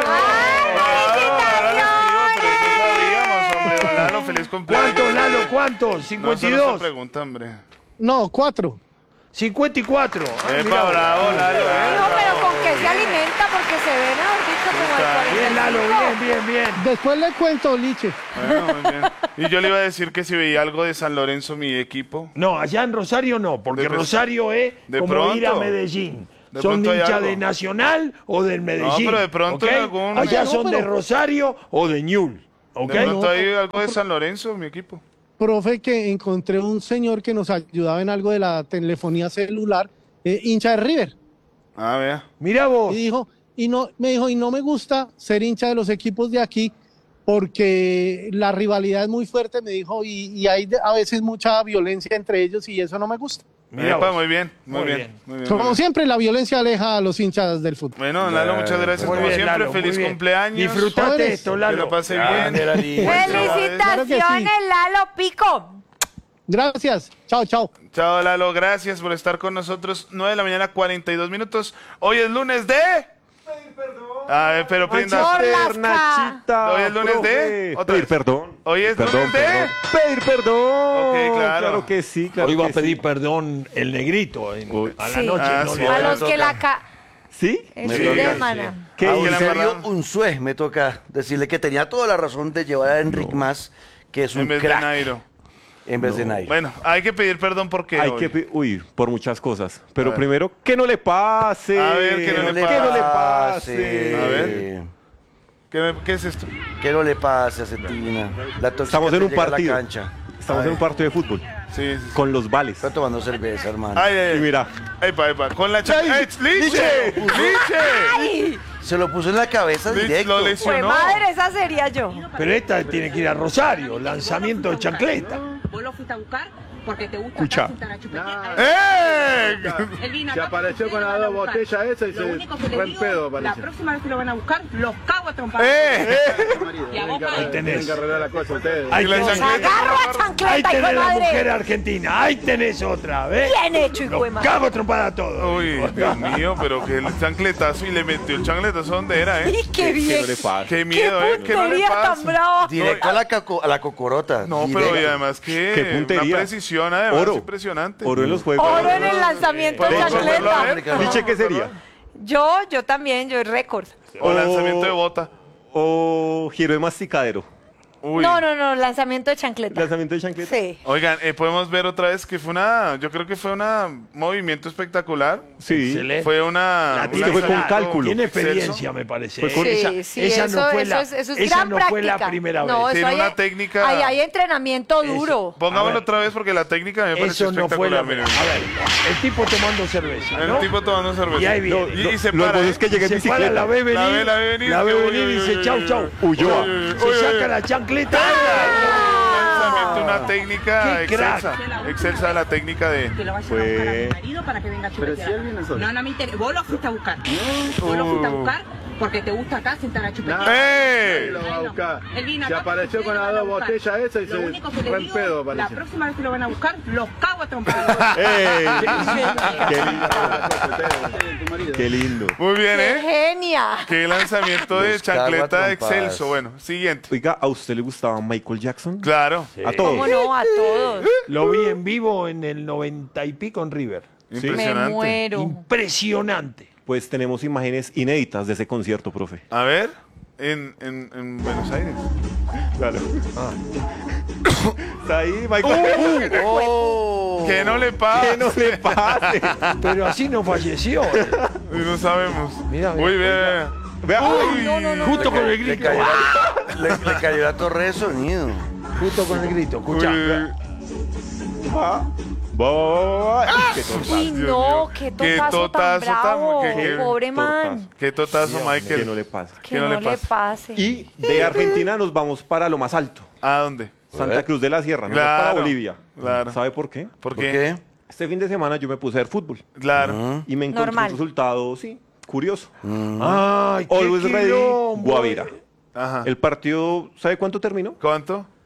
Speaker 9: ¡Ay,
Speaker 3: Lalo, feliz cumpleaños.
Speaker 4: ¿Cuántos, Lalo? ¿Cuántos?
Speaker 3: No,
Speaker 4: cincuenta y
Speaker 3: eso no
Speaker 4: dos.
Speaker 3: se pregunta, hombre.
Speaker 9: No, cuatro.
Speaker 4: cincuenta y cuatro. Ah,
Speaker 3: Epa,
Speaker 4: mirá.
Speaker 3: bravo, Lalo. eh.
Speaker 2: No, pero ¿con qué se alimenta? Porque se ve, mejor dicho, como el cuarenta y
Speaker 4: Bien, Lalo,
Speaker 2: cinco.
Speaker 4: bien, bien, bien.
Speaker 9: Después le cuento, Liche.
Speaker 3: Bueno, muy bien. Y yo le iba a decir que si veía algo de San Lorenzo, mi equipo.
Speaker 4: No, allá en Rosario no, porque
Speaker 3: De-
Speaker 4: Rosario es
Speaker 3: de
Speaker 4: como
Speaker 3: pronto.
Speaker 4: ir a Medellín.
Speaker 3: De
Speaker 4: Son
Speaker 3: pronto hay
Speaker 4: hinchas
Speaker 3: algo.
Speaker 4: de Nacional o del Medellín.
Speaker 3: pero de pronto
Speaker 4: ¿ok?
Speaker 3: en algún-
Speaker 4: Allá
Speaker 9: No,
Speaker 4: son de
Speaker 9: pero-
Speaker 4: Rosario o de Ñul. ¿ok?
Speaker 3: De pronto hay algo de San Lorenzo, mi equipo.
Speaker 9: Profe, que encontré un señor que nos ayudaba en algo de la telefonía celular, eh, hincha de River.
Speaker 3: Ah, vea.
Speaker 4: Mirá vos.
Speaker 9: Y dijo, y no, me dijo, y no me gusta ser hincha de los equipos de aquí porque la rivalidad es muy fuerte, me dijo, y, y hay de- a veces mucha violencia entre ellos y eso no me gusta.
Speaker 4: Mirá
Speaker 3: Epa,
Speaker 4: vos.
Speaker 3: muy bien, muy,
Speaker 4: Muy
Speaker 3: bien.
Speaker 4: bien.
Speaker 3: Muy bien, muy
Speaker 9: Como
Speaker 3: bien.
Speaker 9: siempre, la violencia aleja a los hinchas del fútbol.
Speaker 3: Bueno, Lalo, muchas gracias.
Speaker 4: Muy
Speaker 3: Como
Speaker 4: bien,
Speaker 3: siempre,
Speaker 4: Lalo, muy
Speaker 3: feliz
Speaker 4: bien.
Speaker 3: cumpleaños.
Speaker 4: Disfrutate
Speaker 9: Jóvenes.
Speaker 4: esto,
Speaker 3: Que
Speaker 4: Lalo.
Speaker 3: lo pase
Speaker 4: Grande,
Speaker 3: bien.
Speaker 4: Lali.
Speaker 9: Claro que
Speaker 2: Felicitaciones,
Speaker 9: sí.
Speaker 2: Lalo Pico.
Speaker 9: Gracias. Chao, chao.
Speaker 3: Chao, Lalo, gracias por estar con nosotros. nueve de la mañana, cuarenta y dos minutos. Hoy es lunes de... A ver, pero prenda.
Speaker 2: Nachita.
Speaker 3: Hoy es lunes de... Otra
Speaker 1: Pedir
Speaker 3: vez.
Speaker 1: perdón.
Speaker 3: Hoy es
Speaker 1: Perdón,
Speaker 3: lunes de...
Speaker 1: perdón. Pedir perdón.
Speaker 3: Ok, claro.
Speaker 1: Claro que sí, claro
Speaker 4: Hoy va a
Speaker 1: que
Speaker 4: pedir
Speaker 1: sí.
Speaker 4: perdón el negrito en-
Speaker 1: Uy.
Speaker 4: a la
Speaker 2: Sí.
Speaker 4: noche.
Speaker 3: Ah,
Speaker 4: no
Speaker 3: sí.
Speaker 4: le-
Speaker 2: A
Speaker 3: me
Speaker 2: los que
Speaker 3: toca.
Speaker 2: la ca...
Speaker 1: ¿Sí?
Speaker 2: El
Speaker 5: Me
Speaker 2: fin
Speaker 5: toca,
Speaker 2: de
Speaker 5: sí.
Speaker 2: semana.
Speaker 1: ¿Qué
Speaker 3: Ah,
Speaker 5: A
Speaker 3: que la
Speaker 5: Eusebio
Speaker 3: embarrada.
Speaker 5: Unzué me toca decirle que tenía toda la razón de llevar a Enric Más, que es un
Speaker 3: En vez de
Speaker 5: crack,
Speaker 3: Nairo.
Speaker 5: en vez de Nairo.
Speaker 3: Bueno, hay que pedir perdón porque
Speaker 1: Hay
Speaker 3: hoy.
Speaker 1: que pi- uy, por muchas cosas.
Speaker 3: A
Speaker 1: Pero
Speaker 3: ver.
Speaker 1: primero, que no le pase.
Speaker 3: A ver, que no le
Speaker 1: Que no le
Speaker 3: pase.
Speaker 1: pase.
Speaker 3: A ver. ¿Qué, me- qué es esto?
Speaker 5: Que no le pase a Cetina. La tóxica
Speaker 1: Estamos en
Speaker 5: te
Speaker 1: un
Speaker 5: llega a la
Speaker 1: partido.
Speaker 5: cancha.
Speaker 1: Estamos en un partido de fútbol.
Speaker 3: Sí, sí, sí.
Speaker 1: Con los vales.
Speaker 5: Está tomando cerveza, hermano.
Speaker 3: Ay, ay, ay.
Speaker 1: Y mira.
Speaker 3: Epa, epa. Con la chancla. ¡Eh, ¡Liche! ¡Liche!
Speaker 2: ¡Ay!
Speaker 5: Se lo puso en la cabeza
Speaker 3: Lich
Speaker 5: directo.
Speaker 3: lo
Speaker 2: Fue
Speaker 3: lesionó.
Speaker 2: madre, esa sería yo.
Speaker 4: Pero esta tiene que ir a Rosario, lanzamiento de chancleta.
Speaker 12: Vos lo fuiste a buscar porque te gusta
Speaker 1: Escucha.
Speaker 12: acá sentar a chupetear.
Speaker 3: ¡Eh!
Speaker 12: Él vino
Speaker 13: Se
Speaker 12: acá
Speaker 13: apareció
Speaker 12: porque
Speaker 13: con
Speaker 12: ustedes
Speaker 13: las
Speaker 12: lo
Speaker 13: dos
Speaker 12: van a buscar.
Speaker 13: botellas esas y
Speaker 12: Lo
Speaker 13: se
Speaker 12: único que le
Speaker 13: fue en
Speaker 12: digo,
Speaker 13: pedo,
Speaker 12: la
Speaker 13: parece.
Speaker 12: próxima vez que lo van a buscar, los cago a trompar.
Speaker 3: ¡Eh!
Speaker 12: Y a vos,
Speaker 13: Tienen
Speaker 12: padre.
Speaker 13: que-
Speaker 4: tenés.
Speaker 13: tienen que arreglar la cosa ustedes.
Speaker 4: Ahí
Speaker 3: Y la
Speaker 4: tenés,
Speaker 3: chancleta.
Speaker 2: Agarro a
Speaker 4: ahí
Speaker 2: chancleta, hijo de
Speaker 4: tenés la mujer
Speaker 2: madre.
Speaker 4: argentina. Ahí tenés otra, ¿ves?
Speaker 2: Bien hecho, hijo de
Speaker 4: Los
Speaker 2: madre.
Speaker 4: cago a trompada a todos.
Speaker 3: Uy, Dios mío, pero que el chancletazo y le metió el chancletazo donde era, ¿eh?
Speaker 2: Y qué
Speaker 1: Que no
Speaker 2: bien.
Speaker 1: le pase.
Speaker 3: Qué
Speaker 2: Qué
Speaker 3: miedo, ¿eh? Que no le
Speaker 2: puntería tan
Speaker 3: pase.
Speaker 2: brava.
Speaker 5: Directo a la, caco- a la cocorota.
Speaker 3: No, pero
Speaker 5: directo.
Speaker 3: y además que
Speaker 1: Qué puntería.
Speaker 3: una precisión además
Speaker 1: Oro.
Speaker 3: impresionante.
Speaker 1: Oro en los juegos.
Speaker 2: Oro en el lanzamiento de
Speaker 3: ¿Podemos volverlo a
Speaker 2: chancleta.
Speaker 3: ver?
Speaker 1: Liche, ¿qué sería?
Speaker 2: Yo, yo también, yo récord.
Speaker 3: O lanzamiento de bota.
Speaker 1: O giro de masticadero.
Speaker 3: Uy.
Speaker 2: No, no, no, lanzamiento de chancleta.
Speaker 1: Lanzamiento de chancleta.
Speaker 2: Sí.
Speaker 3: Oigan, eh, podemos ver otra vez que fue una, yo creo que fue un movimiento espectacular.
Speaker 1: Sí.
Speaker 4: Excelente.
Speaker 3: Fue una...
Speaker 4: La
Speaker 3: un
Speaker 4: tiene
Speaker 1: fue con
Speaker 3: lanzamiento
Speaker 1: cálculo.
Speaker 4: Tiene
Speaker 3: excelso.
Speaker 4: experiencia, me parece.
Speaker 1: Fue con-
Speaker 4: ¿eh?
Speaker 2: Sí,
Speaker 4: esa
Speaker 2: sí,
Speaker 4: esa
Speaker 2: eso,
Speaker 4: no fue
Speaker 2: eso
Speaker 4: la,
Speaker 2: es, eso es
Speaker 4: esa
Speaker 2: gran
Speaker 4: no
Speaker 2: práctica.
Speaker 4: fue la primera
Speaker 2: No,
Speaker 4: vez.
Speaker 3: Tiene
Speaker 2: eso
Speaker 3: una
Speaker 2: hay,
Speaker 3: técnica-
Speaker 2: Ahí hay entrenamiento
Speaker 4: Eso.
Speaker 2: duro.
Speaker 4: A
Speaker 3: Pongámoslo
Speaker 4: ver.
Speaker 3: otra vez porque la técnica me pareció
Speaker 4: Eso no fue la
Speaker 3: espectacular.
Speaker 4: primera.
Speaker 3: miren.
Speaker 4: A ver, el tipo tomando cerveza,
Speaker 3: El
Speaker 4: ¿no?
Speaker 3: tipo tomando cerveza.
Speaker 4: Y ahí viene.
Speaker 3: Y, y se
Speaker 1: Lo
Speaker 3: para,
Speaker 1: hermoso
Speaker 3: ¿eh?
Speaker 1: es que llega en
Speaker 4: Se para,
Speaker 1: bicicleta.
Speaker 4: la ve venir,
Speaker 3: La ve- la ve venir,
Speaker 4: la ve
Speaker 3: uy,
Speaker 4: venir y
Speaker 3: uy,
Speaker 4: dice
Speaker 3: uy,
Speaker 4: chau,
Speaker 3: uy,
Speaker 4: chau.
Speaker 3: uy,
Speaker 1: Huyó.
Speaker 3: uy, uy,
Speaker 4: Se
Speaker 3: uy,
Speaker 4: saca
Speaker 3: uy.
Speaker 4: la chancleta.
Speaker 3: Un lanzamiento, una técnica
Speaker 4: ¡Qué crack!
Speaker 3: excelsa. Excelsa la técnica de...
Speaker 12: Que lo vayas
Speaker 1: Fue-
Speaker 12: a buscar a mi marido para que venga a chupetear.
Speaker 13: Pero si él viene solo.
Speaker 12: No, no me interesa. Vos lo fuiste a buscar. Vos lo fuiste a buscar porque te gusta acá sentar a chupetear.
Speaker 3: ¡Eh!
Speaker 13: Lo va a buscar.
Speaker 12: Él vino
Speaker 13: Se
Speaker 12: acá
Speaker 13: apareció
Speaker 12: porque
Speaker 13: con las
Speaker 12: ustedes
Speaker 13: dos
Speaker 12: lo van a buscar.
Speaker 13: botellas esas y
Speaker 12: Lo
Speaker 13: se
Speaker 12: único que le
Speaker 13: fue en
Speaker 12: digo,
Speaker 13: pedo,
Speaker 12: la
Speaker 13: parece.
Speaker 12: próxima vez que lo van a buscar, los cago a trompar.
Speaker 1: ¡Ey! Qué
Speaker 13: Arreglar
Speaker 1: lindo.
Speaker 13: la cosa ustedes, ustedes y tu marido.
Speaker 1: Qué lindo.
Speaker 3: Muy bien,
Speaker 2: ¡Qué
Speaker 3: ¿eh?
Speaker 2: genia!
Speaker 3: Qué lanzamiento de
Speaker 5: Los cago a
Speaker 3: chancleta
Speaker 5: trompadas.
Speaker 3: excelso. Bueno, siguiente.
Speaker 1: Oiga, ¿a usted le gustaba Michael Jackson?
Speaker 3: Claro.
Speaker 1: A todos.
Speaker 2: ¿Cómo no? A todos.
Speaker 4: Lo vi en vivo en el noventa y pico en River.
Speaker 2: Me
Speaker 3: Impresionante.
Speaker 2: muero.
Speaker 4: Impresionante.
Speaker 1: Pues tenemos imágenes inéditas de ese concierto, profe.
Speaker 3: A ver, en, en, en Buenos Aires.
Speaker 1: Claro. Está ahí, Michael.
Speaker 5: ¡Oh!
Speaker 3: Que no le pase.
Speaker 1: Que no le pase.
Speaker 4: Pero así no falleció.
Speaker 3: Y no sabemos.
Speaker 4: Mira, mira.
Speaker 3: Uy, vea, vea.
Speaker 1: Vea.
Speaker 3: Uy,
Speaker 2: No, no, no.
Speaker 4: Justo con el
Speaker 5: Le
Speaker 4: grito.
Speaker 5: cayó, la, le, le cayó la torre de sonido.
Speaker 4: Justo con el grito. Escucha.
Speaker 3: Uy.
Speaker 1: Va. Va, va, va. Qué tortazo.
Speaker 2: Uy, no, qué
Speaker 3: Qué
Speaker 2: totazo tan
Speaker 3: totazo tan-
Speaker 2: bravo.
Speaker 3: que- que-
Speaker 2: Pobre man.
Speaker 3: Qué totazo,
Speaker 1: Que
Speaker 3: Michael.
Speaker 1: no le pasa.
Speaker 2: Que
Speaker 3: que no
Speaker 2: no,
Speaker 3: le
Speaker 2: le
Speaker 3: pase.
Speaker 2: pase.
Speaker 1: Y de Argentina nos vamos para lo más alto.
Speaker 3: ¿A dónde?
Speaker 1: Santa Cruz de la Sierra, nos vamos
Speaker 3: Claro,
Speaker 1: para Bolivia.
Speaker 3: claro.
Speaker 1: ¿Sabe por qué?
Speaker 3: ¿Por
Speaker 5: ¿Por
Speaker 3: qué?
Speaker 5: qué?
Speaker 1: Este fin de semana yo me puse a ver fútbol
Speaker 3: Claro.
Speaker 1: y me encontré
Speaker 2: Normal.
Speaker 1: un resultado, sí, curioso.
Speaker 4: Ay, qué
Speaker 1: Always Ready,
Speaker 4: quilombo,
Speaker 1: Guavira.
Speaker 4: eh.
Speaker 3: Ajá.
Speaker 1: El partido, ¿sabe cuánto terminó?
Speaker 3: ¿Cuánto?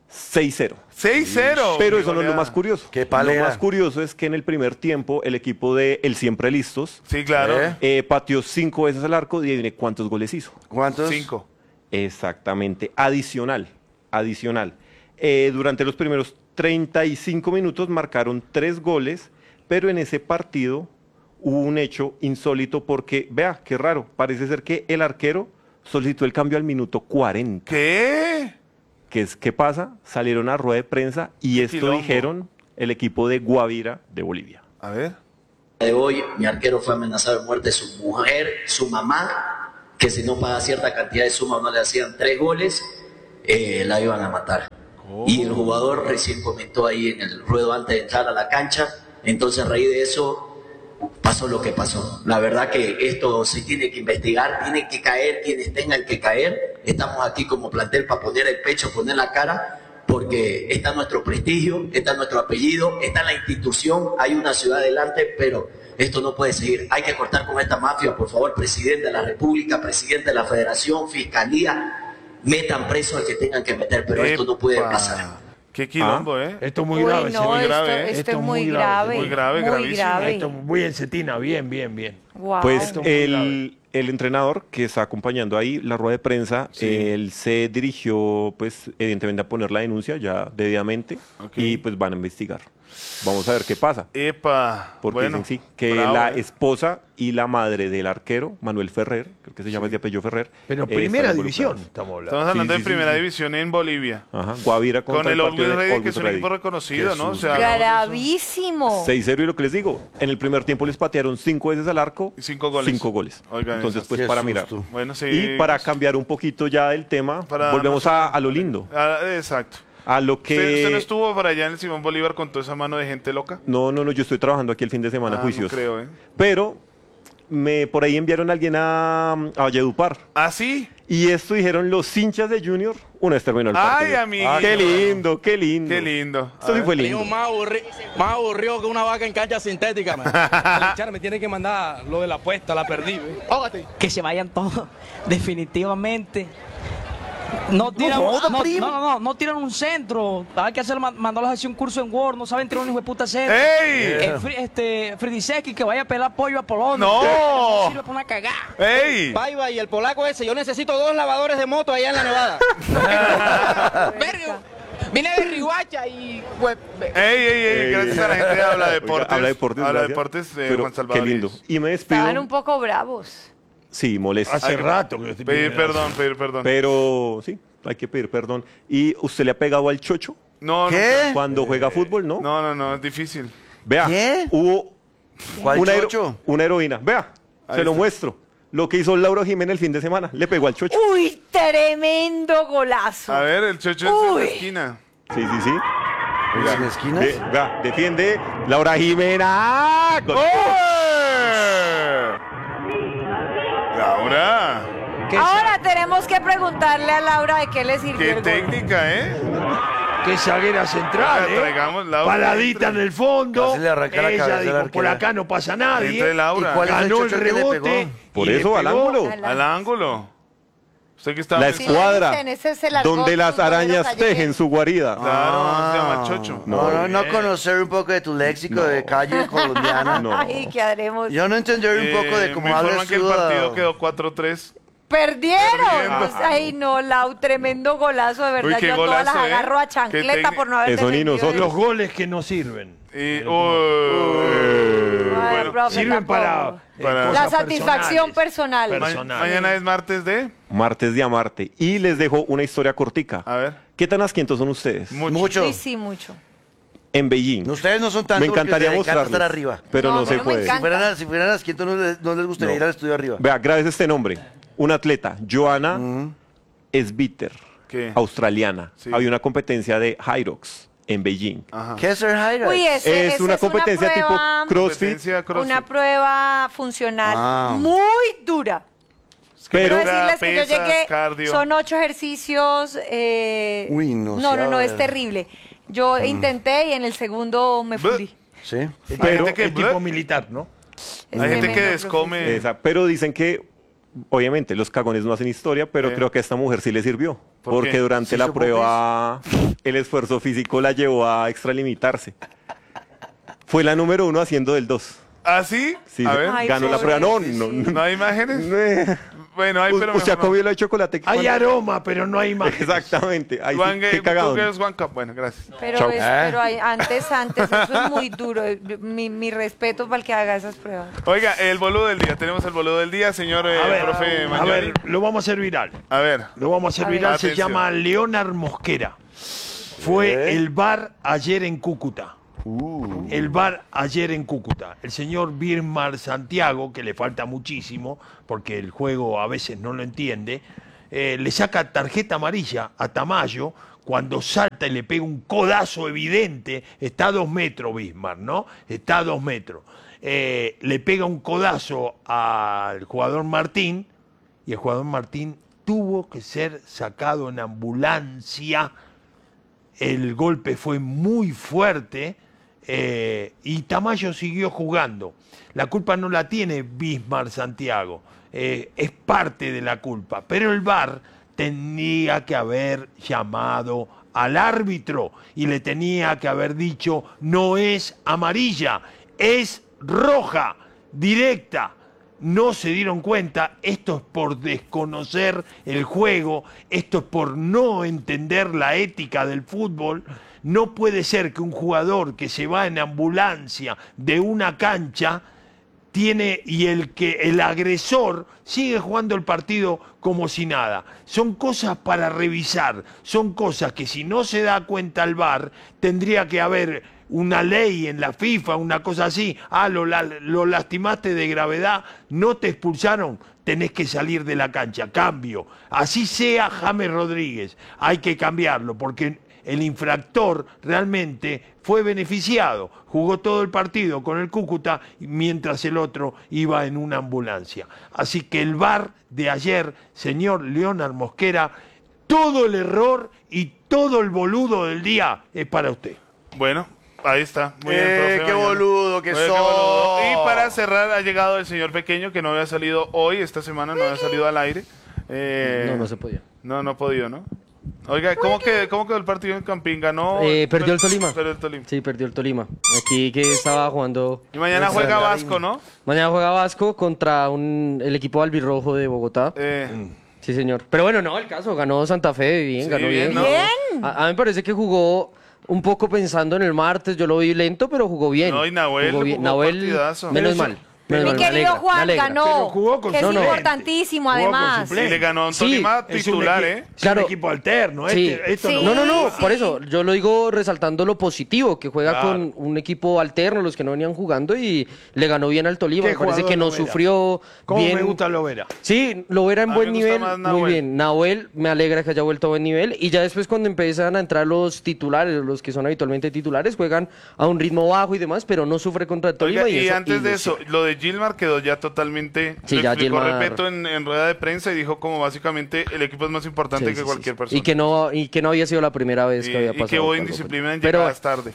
Speaker 14: seis cero.
Speaker 3: seis cero.
Speaker 14: Pero eso no es lo más curioso.
Speaker 5: Qué
Speaker 14: Lo
Speaker 5: palera.
Speaker 14: más curioso es que en el primer tiempo el equipo de El Siempre Listos
Speaker 3: Sí, claro.
Speaker 5: ¿Eh?
Speaker 14: eh, pateó cinco veces al arco y adivine cuántos goles hizo.
Speaker 5: ¿Cuántos?
Speaker 3: Cinco.
Speaker 14: Exactamente, adicional, adicional. Eh, durante los primeros treinta y cinco minutos marcaron tres goles, pero en ese partido hubo un hecho insólito porque, vea, qué raro, parece ser que el arquero solicitó el cambio al minuto cuarenta.
Speaker 3: ¿Qué?
Speaker 14: ¿Qué es, qué pasa? Salieron a rueda de prensa y esto
Speaker 3: quilombo.
Speaker 14: dijeron el equipo de Guavira de Bolivia.
Speaker 3: A ver.
Speaker 15: De hoy, mi arquero fue amenazado de muerte su mujer, su mamá, que si no paga cierta cantidad de suma o no le hacían tres goles, eh, la iban a matar. Y el jugador recién comentó ahí en el ruedo antes de entrar a la cancha, entonces a raíz de eso pasó lo que pasó. La verdad que esto se tiene que investigar, tiene que caer quienes tengan que caer. Estamos aquí como plantel para poner el pecho, poner la cara, porque está nuestro prestigio, está nuestro apellido, está la institución, hay una ciudad adelante, pero esto no puede seguir. Hay que cortar con esta mafia, por favor, presidente de la República, presidente de la Federación, Fiscalía, metan preso al que tengan que meter, pero esto no puede
Speaker 3: Epa.
Speaker 15: pasar.
Speaker 3: Qué quilombo, ¿eh?
Speaker 4: Esto es muy
Speaker 2: Uy,
Speaker 4: grave.
Speaker 2: no,
Speaker 4: sí, muy
Speaker 2: esto-
Speaker 4: grave,
Speaker 2: esto es muy grave,
Speaker 3: Muy grave,
Speaker 2: muy
Speaker 3: gravísimo.
Speaker 2: grave.
Speaker 4: Esto muy en Cetina, bien, bien, bien.
Speaker 2: Wow.
Speaker 14: Pues
Speaker 4: Esto es muy
Speaker 14: el, el entrenador que está acompañando ahí la rueda de prensa,
Speaker 3: Sí.
Speaker 14: él se dirigió, pues, evidentemente a poner la denuncia ya debidamente
Speaker 3: Ok.
Speaker 14: y pues van a investigar. Vamos a ver qué pasa.
Speaker 3: Epa.
Speaker 14: Porque
Speaker 3: Bueno,
Speaker 14: dicen sí, que
Speaker 3: bravo,
Speaker 14: la
Speaker 3: ¿eh?
Speaker 14: esposa y la madre del arquero, Manuel Ferrer, creo que se llama de apellido Ferrer.
Speaker 4: Pero
Speaker 14: eh,
Speaker 4: primera
Speaker 14: están
Speaker 4: división
Speaker 14: involucrados.
Speaker 4: estamos hablando.
Speaker 3: Estamos hablando
Speaker 14: Sí,
Speaker 3: de
Speaker 14: sí,
Speaker 3: primera
Speaker 14: sí, sí.
Speaker 3: división en Bolivia.
Speaker 14: Ajá, Guavira
Speaker 3: Con
Speaker 14: contra
Speaker 3: el
Speaker 14: partido
Speaker 3: Always
Speaker 14: de
Speaker 3: Ready, que
Speaker 14: Always
Speaker 3: es un
Speaker 14: Ready.
Speaker 3: equipo reconocido, ¿no? O
Speaker 14: Jesús.
Speaker 3: sea,
Speaker 2: Gravísimo.
Speaker 14: seis cero y lo que les digo, en el primer tiempo les patearon cinco veces al arco.
Speaker 3: Y cinco goles.
Speaker 14: Cinco goles.
Speaker 3: Oigan,
Speaker 14: Entonces,
Speaker 3: eso.
Speaker 14: pues
Speaker 5: Qué
Speaker 14: para
Speaker 5: susto.
Speaker 14: mirar.
Speaker 3: Bueno, sí.
Speaker 14: Y para cambiar un poquito ya el tema,
Speaker 3: Para
Speaker 14: volvemos
Speaker 3: darnos-
Speaker 14: a, a lo lindo,
Speaker 3: Ah, exacto.
Speaker 14: a lo que...
Speaker 3: ¿Usted, usted no estuvo para allá en el Simón Bolívar con toda esa mano de gente loca?
Speaker 14: No, no, no, yo estoy trabajando aquí el fin de semana
Speaker 3: Ah,
Speaker 14: juicios.
Speaker 3: no creo, ¿eh?
Speaker 14: Pero me por ahí enviaron a alguien a, a Valledupar.
Speaker 3: ¿Ah, sí?
Speaker 14: Y esto dijeron los hinchas de Junior. Una vez terminó el partido.
Speaker 3: Ay, amiguito.
Speaker 14: Ah, qué lindo, qué lindo.
Speaker 3: Qué lindo. A
Speaker 14: Esto sí
Speaker 3: ver.
Speaker 14: fue lindo.
Speaker 16: Más aburrido, más aburrido que una vaca en cancha sintética, man. El hinchar me tiene que mandar lo de la apuesta, la perdí, ¿eh? Ógate.
Speaker 12: Que se vayan todos, definitivamente. No tiran,
Speaker 5: joda,
Speaker 12: no, no,
Speaker 5: primo.
Speaker 12: no, no, no tiran un centro. Hay que hacer, mandarlos a hacer un curso en Word. No saben tirar un hijo de puta centro.
Speaker 3: ¡Ey!
Speaker 12: Eh, Fri- este, Fridiseki que vaya a pelar pollo a Polonia.
Speaker 3: ¡No!
Speaker 12: No sirve para una cagada.
Speaker 3: ¡Ey!
Speaker 16: Paiva y el polaco ese, yo necesito dos lavadores de moto allá en la Nevada. Verga, vine de Rihuacha y pues.
Speaker 3: ¡Ey, ey, ey! Gracias a la gente de Habla
Speaker 14: Oiga,
Speaker 3: Deportes.
Speaker 14: Habla Deportes,
Speaker 3: Habla
Speaker 14: gracias.
Speaker 3: Deportes, eh,
Speaker 14: Pero
Speaker 3: Juan Salvador.
Speaker 14: qué lindo. Y me despido.
Speaker 2: Estaban un poco bravos.
Speaker 14: Sí, molesto.
Speaker 4: Hace rato que estoy
Speaker 3: Pedir
Speaker 4: pidiendo
Speaker 3: perdón, pedir perdón.
Speaker 14: Pero sí, hay que pedir perdón. ¿Y usted le ha pegado al chocho
Speaker 3: No,
Speaker 5: ¿Qué?
Speaker 14: cuando juega fútbol, no?
Speaker 3: no, no, no, es difícil.
Speaker 14: Vea,
Speaker 5: ¿Qué?
Speaker 14: hubo
Speaker 5: ¿Cuál
Speaker 14: una, hero-
Speaker 5: chocho?
Speaker 14: una heroína. Vea,
Speaker 3: Ahí
Speaker 14: se lo
Speaker 3: está.
Speaker 14: muestro. Lo que hizo Laura Jiménez el fin de semana. Le pegó al chocho.
Speaker 2: Uy, tremendo golazo.
Speaker 3: A ver, el chocho es en la
Speaker 2: Uy.
Speaker 3: esquina.
Speaker 14: Sí, sí, sí.
Speaker 5: ¿En esquinas?
Speaker 14: Ve- vea, defiende Laura Jiménez. ¡Ah! Gol.
Speaker 3: ¡Oye! Laura,
Speaker 2: Ahora tenemos que preguntarle a Laura de qué le sirvió
Speaker 3: qué
Speaker 2: el gol.
Speaker 3: técnica, ¿eh?
Speaker 4: Qué zaguera central,
Speaker 3: Oiga,
Speaker 4: ¿eh?
Speaker 3: traigamos Laura,
Speaker 4: Paradita
Speaker 3: entre.
Speaker 4: en el fondo.
Speaker 5: Casi le arranca la
Speaker 4: Ella
Speaker 5: cabeza a la
Speaker 4: dijo, por
Speaker 5: arquera.
Speaker 4: acá no pasa nadie.
Speaker 3: Entre Laura.
Speaker 5: ¿Y cuál es el
Speaker 4: Ganó el
Speaker 5: chocho que le
Speaker 4: rebote.
Speaker 5: pegó?
Speaker 14: Por
Speaker 4: y le
Speaker 14: eso, al
Speaker 4: pegó.
Speaker 14: ángulo.
Speaker 2: Al-
Speaker 3: Al ángulo. Usted que estaba
Speaker 14: La
Speaker 3: pensando.
Speaker 14: escuadra.
Speaker 2: dicen, ese es el argot
Speaker 14: Donde las
Speaker 2: futbolero
Speaker 14: arañas
Speaker 2: callejero.
Speaker 14: tejen su guarida.
Speaker 3: Claro, se llama chocho.
Speaker 5: No, no, no
Speaker 3: Bien.
Speaker 5: conocer un poco de tu léxico de calle colombiana.
Speaker 14: No.
Speaker 2: Ay, ¿qué haremos?
Speaker 5: Yo no entender un poco de
Speaker 3: Eh,
Speaker 5: cómo
Speaker 3: me
Speaker 5: hablas
Speaker 3: informan que el
Speaker 5: tú,
Speaker 3: partido
Speaker 5: ah,
Speaker 3: quedó cuatro tres.
Speaker 2: ¡Perdieron!
Speaker 3: Perdiendo.
Speaker 2: Pues, ay, no, Lau, tremendo golazo, de verdad.
Speaker 3: Uy, qué
Speaker 2: Yo a todas las
Speaker 3: golazo, ¿eh?
Speaker 2: agarro a
Speaker 3: Qué
Speaker 2: chancleta
Speaker 3: técnica.
Speaker 2: por no haber
Speaker 14: Eso ni
Speaker 2: defendido
Speaker 14: nosotros.
Speaker 4: Los goles que no sirven.
Speaker 3: Y, uy,
Speaker 2: Ay,
Speaker 3: bueno,
Speaker 2: profe,
Speaker 4: Sirven
Speaker 2: tampoco.
Speaker 4: para, eh,
Speaker 3: Para-
Speaker 4: cosas
Speaker 2: La satisfacción
Speaker 4: personales.
Speaker 2: personal.
Speaker 3: ma-
Speaker 4: personal.
Speaker 3: mañana es martes de.
Speaker 14: Martes de Amarte. Y les dejo una historia cortica.
Speaker 3: A ver.
Speaker 14: ¿Qué tan asquientos son ustedes?
Speaker 3: Mucho.
Speaker 5: Mucho.
Speaker 2: Sí, sí, mucho.
Speaker 14: En Beijing.
Speaker 5: Ustedes no son tantos
Speaker 14: Me encantaría
Speaker 5: porque les encanta estar
Speaker 14: mostrarles,
Speaker 5: arriba.
Speaker 14: pero
Speaker 2: No,
Speaker 14: no,
Speaker 2: a mí
Speaker 14: se
Speaker 2: no me
Speaker 14: puede.
Speaker 5: Si
Speaker 2: encanta.
Speaker 5: fueran, si fueran asquientos, no les, no les gustaría
Speaker 14: No.
Speaker 5: ir al estudio arriba.
Speaker 14: Vea, gracias a este nombre. Un atleta, Joanna Sviter,
Speaker 3: ¿Qué?
Speaker 14: australiana.
Speaker 3: Sí.
Speaker 14: Había una competencia de Hyrox en Beijing.
Speaker 3: Ajá.
Speaker 5: ¿Qué es el highlight?
Speaker 2: Uy, ese,
Speaker 14: Es
Speaker 2: ese
Speaker 14: una competencia tipo
Speaker 2: prueba-
Speaker 14: CrossFit,
Speaker 3: Competencia CrossFit.
Speaker 2: Una prueba funcional
Speaker 5: Ah.
Speaker 2: muy dura.
Speaker 14: pero
Speaker 2: Quiero decirles que yo
Speaker 3: pesas,
Speaker 2: llegué,
Speaker 3: cardio.
Speaker 2: son ocho ejercicios. eh,
Speaker 5: Uy, no
Speaker 2: No,
Speaker 5: sé,
Speaker 2: no, no,
Speaker 5: a
Speaker 2: es
Speaker 5: ver.
Speaker 2: terrible. Yo intenté y en el segundo me fundí.
Speaker 5: Sí.
Speaker 3: Hay
Speaker 14: pero,
Speaker 3: gente que,
Speaker 4: Es tipo militar, ¿no?
Speaker 2: Es
Speaker 3: hay gente que
Speaker 2: tremendo,
Speaker 3: descome.
Speaker 14: esa- pero dicen que obviamente los cagones no hacen historia, pero
Speaker 3: Eh.
Speaker 14: creo que a esta mujer sí le sirvió.
Speaker 3: ¿Por
Speaker 14: Porque
Speaker 3: qué?
Speaker 14: durante
Speaker 5: ¿Sí
Speaker 14: la
Speaker 5: supo
Speaker 14: prueba el esfuerzo físico la llevó a extralimitarse. Fue la número uno haciendo del dos.
Speaker 3: ¿Ah, sí?
Speaker 14: Sí,
Speaker 3: A ver.
Speaker 2: Ay,
Speaker 14: ganó la prueba. No,
Speaker 2: pobrecito.
Speaker 14: no, no.
Speaker 3: ¿No hay imágenes? Bueno, hay, pero
Speaker 14: ¿Usted ha
Speaker 3: mejor no.
Speaker 14: comido el chocolate?
Speaker 4: Hay
Speaker 14: cuando-
Speaker 4: aroma, pero no hay imagen.
Speaker 14: Exactamente. Ahí sí,
Speaker 3: One
Speaker 14: qué
Speaker 3: Game,
Speaker 14: cagado.
Speaker 3: Two Girls, One Cup. Bueno, gracias.
Speaker 2: Pero,
Speaker 14: Chao.
Speaker 2: es-
Speaker 14: ¿Eh?
Speaker 2: pero hay- antes, antes, eso es muy duro. Mi, mi respeto para el que haga esas pruebas.
Speaker 3: Oiga, el boludo del día. Tenemos el boludo del día, señor eh,
Speaker 4: A ver,
Speaker 3: profe
Speaker 4: a
Speaker 3: Magnoli.
Speaker 4: ver, lo vamos a hacer viral.
Speaker 3: A ver.
Speaker 4: Lo vamos a hacer
Speaker 2: A ver.
Speaker 4: viral, se
Speaker 3: Atención.
Speaker 4: llama Leonard Mosquera. Fue el bar ayer en Cúcuta. El bar ayer en Cúcuta. El señor Birmar Santiago, que le falta muchísimo, porque el juego a veces no lo entiende, eh, le saca tarjeta amarilla a Tamayo cuando salta y le pega un codazo evidente. Está a dos metros Bismarck, ¿no? Está a dos metros. Eh, le pega un codazo al jugador Martín y el jugador Martín tuvo que ser sacado en ambulancia. El golpe fue muy fuerte eh, y Tamayo siguió jugando. La culpa no la tiene Bismarck Santiago, eh, es parte de la culpa, pero el V A R tenía que haber llamado al árbitro y le tenía que haber dicho: no es amarilla, es roja, directa. No se dieron cuenta, esto es por desconocer el juego, esto es por no entender la ética del fútbol. No puede ser que un jugador que se va en ambulancia de una cancha tiene y el que el agresor sigue jugando el partido como si nada. Son cosas para revisar, son cosas que si no se da cuenta el V A R tendría que haber una ley en la FIFA, una cosa así. Ah, lo, la- lo lastimaste de gravedad, no te expulsaron, tenés que salir de la cancha. Cambio. Así sea James Rodríguez, hay que cambiarlo porque el infractor realmente fue beneficiado. Jugó todo el partido con el Cúcuta mientras el otro iba en una ambulancia. Así que el V A R de ayer, señor Leonard Mosquera, todo el error y todo el boludo del día es para usted.
Speaker 3: Bueno, ahí está. Muy bien,
Speaker 5: Eh,
Speaker 3: profe
Speaker 5: qué
Speaker 3: Magnoli.
Speaker 5: boludo que
Speaker 3: Oye, qué
Speaker 5: sos.
Speaker 3: boludo. Y para cerrar, ha llegado el señor pequeño que no había salido hoy, esta semana no había salido al aire. Eh,
Speaker 17: No, no se podía.
Speaker 3: No, no ha podido, ¿no? Oiga, ¿cómo, que, ¿cómo quedó el partido en Campín? ¿Ganó?
Speaker 17: Eh, perdió el
Speaker 3: per-
Speaker 17: Tolima.
Speaker 3: Perdió el Tolima.
Speaker 17: Sí, perdió el Tolima. Aquí que estaba jugando.
Speaker 3: Y mañana juega Vasco, ¿no?
Speaker 17: Mañana juega Vasco contra un, el equipo albirrojo de Bogotá.
Speaker 3: Eh,
Speaker 17: Sí, señor. Pero bueno, no, el caso, ganó Santa Fe, bien,
Speaker 3: Sí,
Speaker 17: ganó
Speaker 3: bien,
Speaker 17: bien.
Speaker 3: ¿no?
Speaker 2: Bien.
Speaker 17: A, a mí me parece que jugó un poco pensando en el martes, yo lo vi lento, pero jugó bien.
Speaker 3: No, y Nahuel
Speaker 17: Jugó bien.
Speaker 3: jugó
Speaker 17: Nahuel,
Speaker 3: partidazo.
Speaker 17: menos
Speaker 4: Pero
Speaker 17: mal.
Speaker 4: eso-
Speaker 17: menos
Speaker 2: Mi
Speaker 17: mal, me
Speaker 2: querido
Speaker 17: alegra, me
Speaker 2: Juan
Speaker 17: alegra.
Speaker 4: Pero
Speaker 2: ganó,
Speaker 4: jugó con
Speaker 2: que es
Speaker 4: suplente.
Speaker 2: importantísimo
Speaker 4: Jugó con
Speaker 2: además.
Speaker 4: suplente.
Speaker 3: y le ganó a un
Speaker 17: Sí,
Speaker 3: Tolima
Speaker 4: Es un
Speaker 3: titular,
Speaker 4: equi-
Speaker 3: ¿eh?
Speaker 4: Es
Speaker 17: Claro.
Speaker 4: un equipo alterno.
Speaker 17: Sí.
Speaker 4: Este, esto
Speaker 2: Sí.
Speaker 4: no-
Speaker 17: No, no, no,
Speaker 2: Sí.
Speaker 17: por eso, yo lo digo resaltando lo positivo, que juega
Speaker 4: Claro.
Speaker 17: con un equipo alterno, los que no venían jugando, y le ganó bien al Tolima.
Speaker 4: ¿Qué
Speaker 17: Me parece
Speaker 4: jugador
Speaker 17: que no
Speaker 4: Lovera?
Speaker 17: sufrió
Speaker 4: ¿Cómo
Speaker 17: bien.
Speaker 4: me gusta Lovera?
Speaker 17: Sí, lo era en
Speaker 3: A mí
Speaker 17: buen
Speaker 3: me gusta
Speaker 17: nivel,
Speaker 3: más
Speaker 17: muy
Speaker 3: Nahuel.
Speaker 17: bien. Nahuel, me alegra que haya vuelto a buen nivel. Y ya después cuando empiezan a entrar los titulares, los que son habitualmente titulares, juegan a un ritmo bajo y demás, pero no sufre contra el Tolima.
Speaker 3: Oiga,
Speaker 17: y
Speaker 3: y
Speaker 17: eso
Speaker 3: antes de eso,
Speaker 17: ilusiona.
Speaker 3: lo de Gilmar quedó ya totalmente...
Speaker 17: Sí,
Speaker 3: lo
Speaker 17: ya
Speaker 3: explicó
Speaker 17: Gilmar-
Speaker 3: Repeto en, en rueda de prensa y dijo como básicamente el equipo es más importante
Speaker 17: Sí,
Speaker 3: que
Speaker 17: sí, sí,
Speaker 3: cualquier
Speaker 17: sí.
Speaker 3: persona.
Speaker 17: Y que no y que no había sido la primera vez
Speaker 3: Y-
Speaker 17: que había
Speaker 3: y
Speaker 17: pasado.
Speaker 3: que hubo
Speaker 17: algo
Speaker 3: indisciplina en
Speaker 17: Pero,
Speaker 3: llegadas tarde.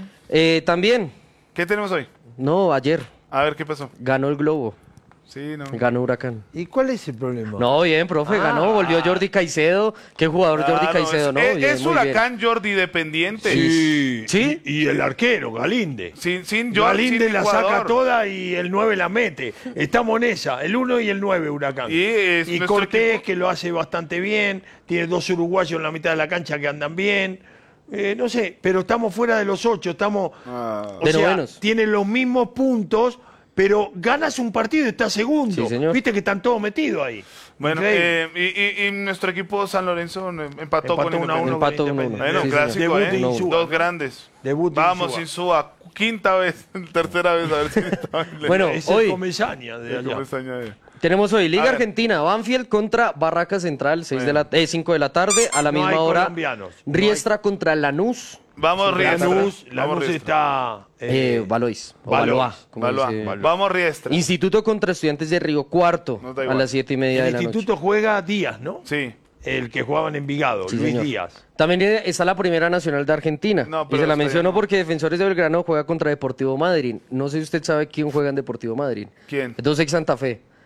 Speaker 17: eh, también,
Speaker 3: ¿Qué tenemos hoy?
Speaker 17: no, ayer
Speaker 3: A ver, ¿qué pasó?
Speaker 17: ganó el Globo,
Speaker 3: Sí, no.
Speaker 17: ganó Huracán.
Speaker 4: ¿Y cuál es el problema?
Speaker 17: No, bien, profe,
Speaker 4: Ah.
Speaker 17: ganó, volvió Jordi Caicedo. Qué jugador Jordi
Speaker 3: Claro,
Speaker 17: Caicedo,
Speaker 3: es,
Speaker 17: ¿no?
Speaker 3: es-
Speaker 17: Bien,
Speaker 3: es
Speaker 17: muy bien.
Speaker 3: Huracán Jordi dependiente.
Speaker 4: Sí.
Speaker 17: ¿Sí?
Speaker 4: Y, y el arquero, Galinde.
Speaker 3: Sin, sin Jordi,
Speaker 4: Galinde
Speaker 3: sin
Speaker 4: la
Speaker 3: jugador.
Speaker 4: saca toda y el nueve la mete. Estamos en esa, el uno y el nueve Huracán.
Speaker 3: Y es
Speaker 4: Y
Speaker 3: nuestro
Speaker 4: Cortés,
Speaker 3: equipo.
Speaker 4: que lo hace bastante bien. Tiene dos uruguayos en la mitad de la cancha que andan bien. Eh, no sé, pero estamos fuera de los ocho. Estamos.
Speaker 3: Ah.
Speaker 4: O
Speaker 17: De
Speaker 4: sea,
Speaker 17: novenos.
Speaker 4: tienen los mismos puntos, pero ganas un partido y estás segundo.
Speaker 17: Sí, señor.
Speaker 4: Viste que están todos metidos ahí.
Speaker 3: Bueno,
Speaker 4: Increíble.
Speaker 3: eh, y, y- y nuestro equipo San Lorenzo eh, empató,
Speaker 4: Empató
Speaker 3: con
Speaker 4: uno a
Speaker 3: Independiente.
Speaker 4: uno
Speaker 17: Empató
Speaker 4: con
Speaker 17: uno a uno.
Speaker 4: Independiente.
Speaker 3: Bueno,
Speaker 17: Sí,
Speaker 3: clásico,
Speaker 4: Debut de
Speaker 3: ¿eh?
Speaker 4: Insúa.
Speaker 3: Dos grandes.
Speaker 4: Debut de
Speaker 3: Vamos,
Speaker 4: Insúa.
Speaker 3: Insúa. Quinta vez, tercera vez, a ver si está bien.
Speaker 17: Bueno,
Speaker 4: Es
Speaker 17: hoy-
Speaker 4: el Comesaña de
Speaker 3: El
Speaker 4: allá.
Speaker 3: comesaña de-
Speaker 17: Tenemos hoy
Speaker 3: A
Speaker 17: Liga
Speaker 3: ver.
Speaker 17: Argentina, Banfield contra Barraca Central, seis de la, eh, cinco de la tarde, a la
Speaker 4: No
Speaker 17: misma
Speaker 4: hay
Speaker 17: hora.
Speaker 4: colombianos. No
Speaker 17: Riestra contra Lanús,
Speaker 3: Vamos, Riestra.
Speaker 4: Lanús,
Speaker 3: Vamos,
Speaker 4: Lanús
Speaker 3: Riestra.
Speaker 4: está.
Speaker 17: eh,
Speaker 4: eh,
Speaker 17: Valois, o
Speaker 4: Valois,
Speaker 17: Valois, como
Speaker 3: Valois.
Speaker 17: dice-
Speaker 4: Valois.
Speaker 3: Vamos, Riestra.
Speaker 17: Instituto contra Estudiantes de Río Cuarto,
Speaker 3: No da
Speaker 17: a
Speaker 3: igual.
Speaker 17: las siete y media
Speaker 4: El
Speaker 17: de la
Speaker 4: instituto
Speaker 17: noche.
Speaker 4: juega Díaz, ¿no?
Speaker 3: Sí.
Speaker 4: El que jugaban en Envigado,
Speaker 17: Sí,
Speaker 4: Luis
Speaker 17: señor.
Speaker 4: Díaz.
Speaker 17: También está la Primera Nacional de Argentina.
Speaker 3: No,
Speaker 17: y
Speaker 3: pero
Speaker 17: se la
Speaker 3: está
Speaker 17: menciono
Speaker 3: bien, ¿no?
Speaker 17: porque Defensores de Belgrano juega contra Deportivo Madryn. No sé si usted sabe quién juega en Deportivo Madryn.
Speaker 3: ¿Quién?
Speaker 17: Dos ex Santa Fe.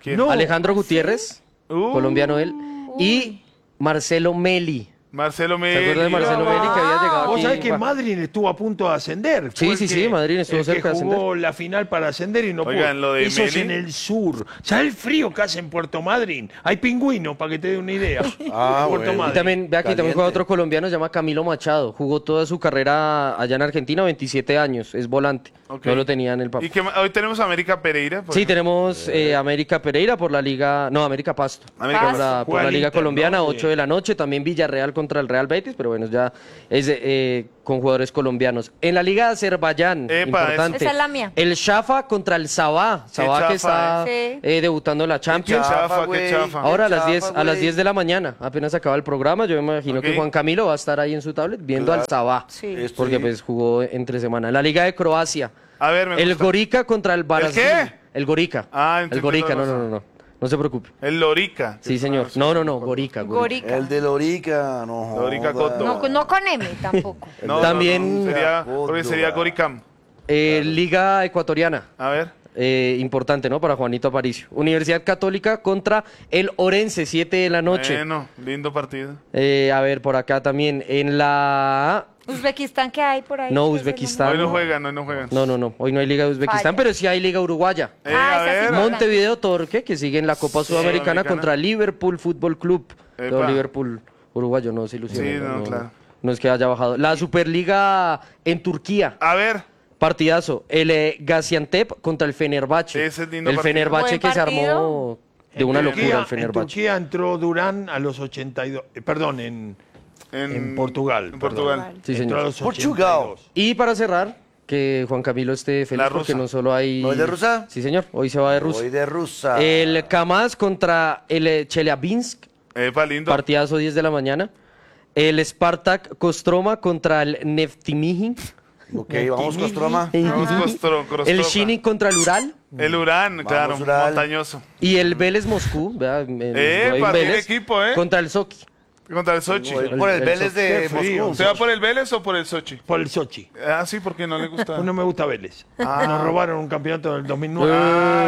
Speaker 3: ¿Quién?
Speaker 4: No.
Speaker 17: Alejandro Gutiérrez,
Speaker 3: Uh.
Speaker 17: colombiano él, y Marcelo Meli.
Speaker 3: Marcelo Meli.
Speaker 17: ¿Se acuerda de Marcelo Meli que había llegado
Speaker 4: Vos
Speaker 17: aquí?
Speaker 4: sabés que Madrid estuvo a punto de ascender.
Speaker 17: Sí,
Speaker 4: Fue
Speaker 17: sí,
Speaker 4: el
Speaker 17: sí,
Speaker 4: que-
Speaker 17: Madrid estuvo
Speaker 4: el que
Speaker 17: cerca de
Speaker 4: jugó
Speaker 17: ascender.
Speaker 4: la final para ascender y no
Speaker 3: Oigan,
Speaker 4: pudo.
Speaker 3: lo de
Speaker 4: Eso es
Speaker 3: Meli-
Speaker 4: en el sur. ¿Sabes el frío que hace en Puerto Madryn? Hay pingüinos, para que te dé una idea.
Speaker 5: Ah,
Speaker 4: Puerto
Speaker 5: bueno.
Speaker 17: Y
Speaker 4: Madryn.
Speaker 17: también, ve aquí, también juega otro colombiano, se llama Camilo Machado. Jugó toda su carrera allá en Argentina, veintisiete años, es volante.
Speaker 3: Ok.
Speaker 17: No lo tenía en el papel.
Speaker 3: ¿Y que hoy tenemos a América Pereira? por
Speaker 17: Sí,
Speaker 3: ejemplo?
Speaker 17: tenemos eh, América Pereira por la Liga, no, América Pasto.
Speaker 3: América
Speaker 17: por
Speaker 3: Pasto.
Speaker 17: la, por
Speaker 4: Juega
Speaker 17: la
Speaker 4: el
Speaker 17: Liga
Speaker 4: Inter,
Speaker 17: Colombiana,
Speaker 4: ¿no?
Speaker 17: ocho de la noche. También Villarreal contra el Real Betis, pero bueno, ya es de, eh, con jugadores colombianos. En la Liga de Azerbaiyán,
Speaker 3: Epa,
Speaker 17: importante.
Speaker 2: Esa es la mía.
Speaker 17: El Shafa contra el Sabah. Sabah que
Speaker 3: chafa,
Speaker 17: está
Speaker 2: eh.
Speaker 17: eh, debutando en la Champions.
Speaker 3: chafa,
Speaker 5: Chafa,
Speaker 3: qué
Speaker 5: güey.
Speaker 3: chafa.
Speaker 17: Ahora a las
Speaker 5: chafa,
Speaker 17: diez, a las
Speaker 5: güey.
Speaker 17: diez de la mañana, apenas acaba el programa, yo me imagino
Speaker 3: Ok.
Speaker 17: que Juan Camilo va a estar ahí en su tablet viendo
Speaker 5: Claro.
Speaker 17: al Sabah,
Speaker 2: Sí.
Speaker 5: Estoy-
Speaker 17: porque pues jugó entre semana. La Liga de Croacia,
Speaker 3: A ver, me
Speaker 17: el
Speaker 3: gusta.
Speaker 17: Gorica contra el Brasil.
Speaker 3: qué?
Speaker 17: El Gorica.
Speaker 3: Ah,
Speaker 17: el
Speaker 3: entendí
Speaker 17: Gorica,
Speaker 3: otra
Speaker 17: no, no,
Speaker 3: cosa.
Speaker 17: no, no, no se preocupe.
Speaker 3: El Lorica.
Speaker 17: Sí, señor. No, no, no, Gorica. Gorica.
Speaker 2: Gorica.
Speaker 5: El de Lorica, no
Speaker 3: Lorica
Speaker 5: joda.
Speaker 3: Cotto.
Speaker 2: No, no con M tampoco.
Speaker 3: No, no,
Speaker 17: También-
Speaker 3: no, sería,
Speaker 5: Godo,
Speaker 3: porque sería
Speaker 5: ah.
Speaker 3: Goricam.
Speaker 17: Eh, Liga Ecuatoriana.
Speaker 3: A ver.
Speaker 17: Eh, importante, ¿no? Para Juanito Aparicio. Universidad Católica contra el Orense, siete de la noche.
Speaker 3: Bueno, lindo partido.
Speaker 17: Eh, a ver, por acá también. En la...
Speaker 2: Uzbekistán, ¿qué hay por ahí?
Speaker 17: No,
Speaker 2: ¿Qué es el
Speaker 17: Uzbekistán.
Speaker 3: Hoy no juegan, hoy no juegan.
Speaker 17: No, no, no. Hoy no hay Liga de Uzbekistán,
Speaker 2: Falla.
Speaker 17: pero sí hay Liga Uruguaya.
Speaker 3: Eh,
Speaker 2: Ah,
Speaker 3: a
Speaker 2: esa sí
Speaker 3: ver.
Speaker 2: no.
Speaker 17: Montevideo Torque, que sigue en la Copa Sudamericana
Speaker 3: Sudamericana.
Speaker 17: contra Liverpool Fútbol Club.
Speaker 3: Epa.
Speaker 17: Pero Liverpool uruguayo no se ilusiona.
Speaker 3: Sí, no, claro.
Speaker 17: No es que haya bajado. La Superliga en Turquía.
Speaker 3: A ver.
Speaker 17: Partidazo. El eh, Gaziantep contra el Fenerbahce.
Speaker 3: Ese es lindo
Speaker 17: el
Speaker 3: partido.
Speaker 17: Fenerbahce
Speaker 2: Buen
Speaker 17: que se
Speaker 2: partido.
Speaker 17: armó de una
Speaker 4: En
Speaker 17: locura
Speaker 4: Turquía-
Speaker 17: el Fenerbahce.
Speaker 4: En Turquía entró Durán a los ochenta y dos. eh, perdón, en,
Speaker 3: En,
Speaker 4: en Portugal.
Speaker 3: En
Speaker 4: perdón.
Speaker 3: Portugal.
Speaker 17: Sí,
Speaker 4: Entró
Speaker 17: señor.
Speaker 4: a los
Speaker 5: Portugal.
Speaker 4: ochenta y dos.
Speaker 17: Y para cerrar, que Juan Camilo esté feliz
Speaker 3: La
Speaker 17: porque
Speaker 3: rusa.
Speaker 17: no solo hay...
Speaker 5: ¿No es de rusa?
Speaker 17: Sí, señor. Hoy se va de Rusia.
Speaker 5: Voy de rusa.
Speaker 17: El Kamaz contra el eh, Chelyabinsk,
Speaker 3: Epa, lindo.
Speaker 17: partidazo diez de la mañana. El Spartak Kostroma contra el Neftimiji.
Speaker 5: Ok, vamos Costroma.
Speaker 3: Vamos, Costro-
Speaker 17: El
Speaker 3: Crostroca.
Speaker 17: Shini contra el Ural.
Speaker 3: El Urán, claro,
Speaker 5: Ural.
Speaker 3: montañoso.
Speaker 17: Y el Vélez Moscú. ¿verdad? El-
Speaker 3: Eh,
Speaker 17: hay un
Speaker 3: para tiene
Speaker 17: Vélez
Speaker 3: equipo, ¿eh?
Speaker 17: Contra el Sochi.
Speaker 3: Contra el Sochi.
Speaker 5: Voy por el
Speaker 17: el
Speaker 5: Vélez
Speaker 17: Sochi.
Speaker 5: de
Speaker 4: Qué frío.
Speaker 5: Moscú.
Speaker 3: ¿Se va por el Vélez o por el Sochi?
Speaker 4: Por el Sochi.
Speaker 3: Ah, sí, porque no le gusta.
Speaker 4: No me gusta Vélez.
Speaker 3: Ah.
Speaker 4: Nos robaron un campeonato del dos mil nueve.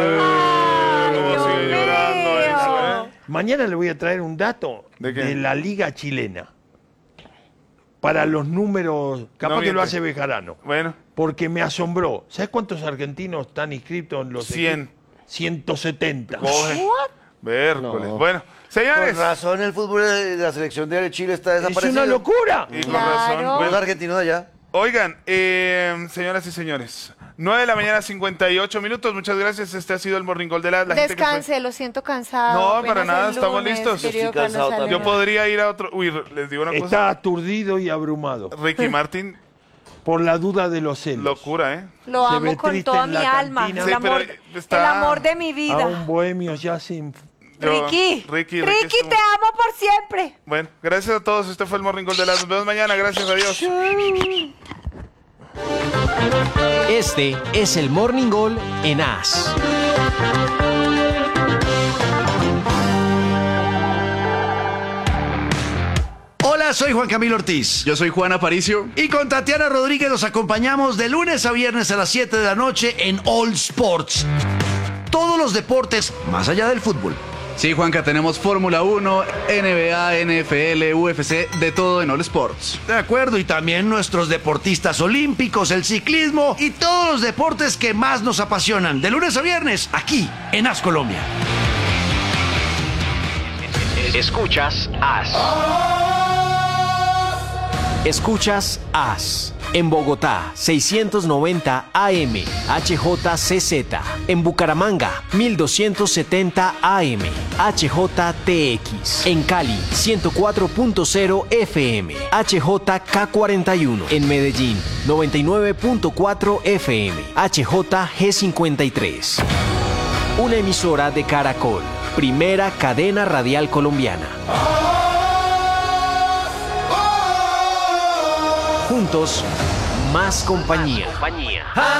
Speaker 3: Cómo
Speaker 2: Dios
Speaker 3: sigue llorando
Speaker 2: mío.
Speaker 3: eso, ¿eh?
Speaker 4: Mañana le voy a traer un dato
Speaker 3: ¿De
Speaker 4: de,
Speaker 3: qué?
Speaker 4: la liga chilena. Para los números, capaz
Speaker 3: No
Speaker 4: que lo
Speaker 3: miente.
Speaker 4: hace Bejarano.
Speaker 3: Bueno,
Speaker 4: Porque me asombró. ¿Sabes cuántos argentinos están inscritos en los
Speaker 3: cien.
Speaker 4: equipos? ciento setenta.
Speaker 3: coge. Vércoles.
Speaker 17: No.
Speaker 3: Bueno,
Speaker 5: Con
Speaker 3: señores.
Speaker 5: razón el fútbol de la selección de Chile está
Speaker 4: Es
Speaker 5: desaparecido.
Speaker 4: una locura.
Speaker 3: Y con
Speaker 2: Claro.
Speaker 3: razón.
Speaker 5: Los
Speaker 3: Bueno,
Speaker 5: argentinos de allá.
Speaker 3: oigan, eh, señoras y señores, nueve de la mañana, cincuenta y ocho minutos. Muchas gracias. Este ha sido el Morning Call de la, la gente que fue-
Speaker 2: Descanse, lo siento cansado.
Speaker 3: No,
Speaker 2: apenas
Speaker 3: para nada,
Speaker 2: el
Speaker 3: estamos
Speaker 2: lunes,
Speaker 3: listos.
Speaker 2: querido
Speaker 5: Estoy cansado
Speaker 2: Carlos
Speaker 3: Yo
Speaker 2: Alberto.
Speaker 3: podría ir a otro. Uy, les digo una cosa.
Speaker 4: Está aturdido y abrumado
Speaker 3: Ricky Martin,
Speaker 4: por la duda de los celos.
Speaker 3: locura, ¿eh?
Speaker 2: Lo
Speaker 4: Se
Speaker 2: amo
Speaker 4: ve
Speaker 2: con
Speaker 4: triste
Speaker 2: toda
Speaker 4: en
Speaker 2: mi
Speaker 4: la
Speaker 2: alma.
Speaker 4: cantina.
Speaker 2: El
Speaker 3: Sí,
Speaker 2: amor,
Speaker 3: pero está-
Speaker 2: el amor de mi
Speaker 4: A
Speaker 2: vida.
Speaker 4: un bohemio ya sin...
Speaker 3: Yo-
Speaker 2: Ricky,
Speaker 3: Ricky,
Speaker 2: Ricky,
Speaker 3: Ricky estuvo-
Speaker 2: te amo por siempre.
Speaker 3: Bueno, gracias a todos. Este fue el Morning Call de las. Nos vemos mañana. Gracias, adiós.
Speaker 7: Este es el Morning Call en As.
Speaker 5: Hola, soy Juan Camilo Ortiz.
Speaker 18: Yo soy Juan Aparicio.
Speaker 5: Y con Tatiana Rodríguez los acompañamos de lunes a viernes a las siete de la noche en All Sports. Todos los deportes más allá del fútbol.
Speaker 18: Sí, Juanca, tenemos Fórmula uno, N B A, N F L, U F C, de todo en All Sports.
Speaker 5: De acuerdo, y también nuestros deportistas olímpicos, el ciclismo y todos los deportes que más nos apasionan. De lunes a viernes, aquí en As Colombia.
Speaker 7: Escuchas As. Escuchas As. En Bogotá, seiscientos noventa A M, H J C Z. En Bucaramanga, mil doscientos setenta A M, H J T X. En Cali, ciento cuatro punto cero F M, H J K cuarenta y uno. En Medellín, noventa y nueve punto cuatro F M, H J G cincuenta y tres. Una emisora de Caracol, primera cadena radial colombiana. Juntos, más compañía.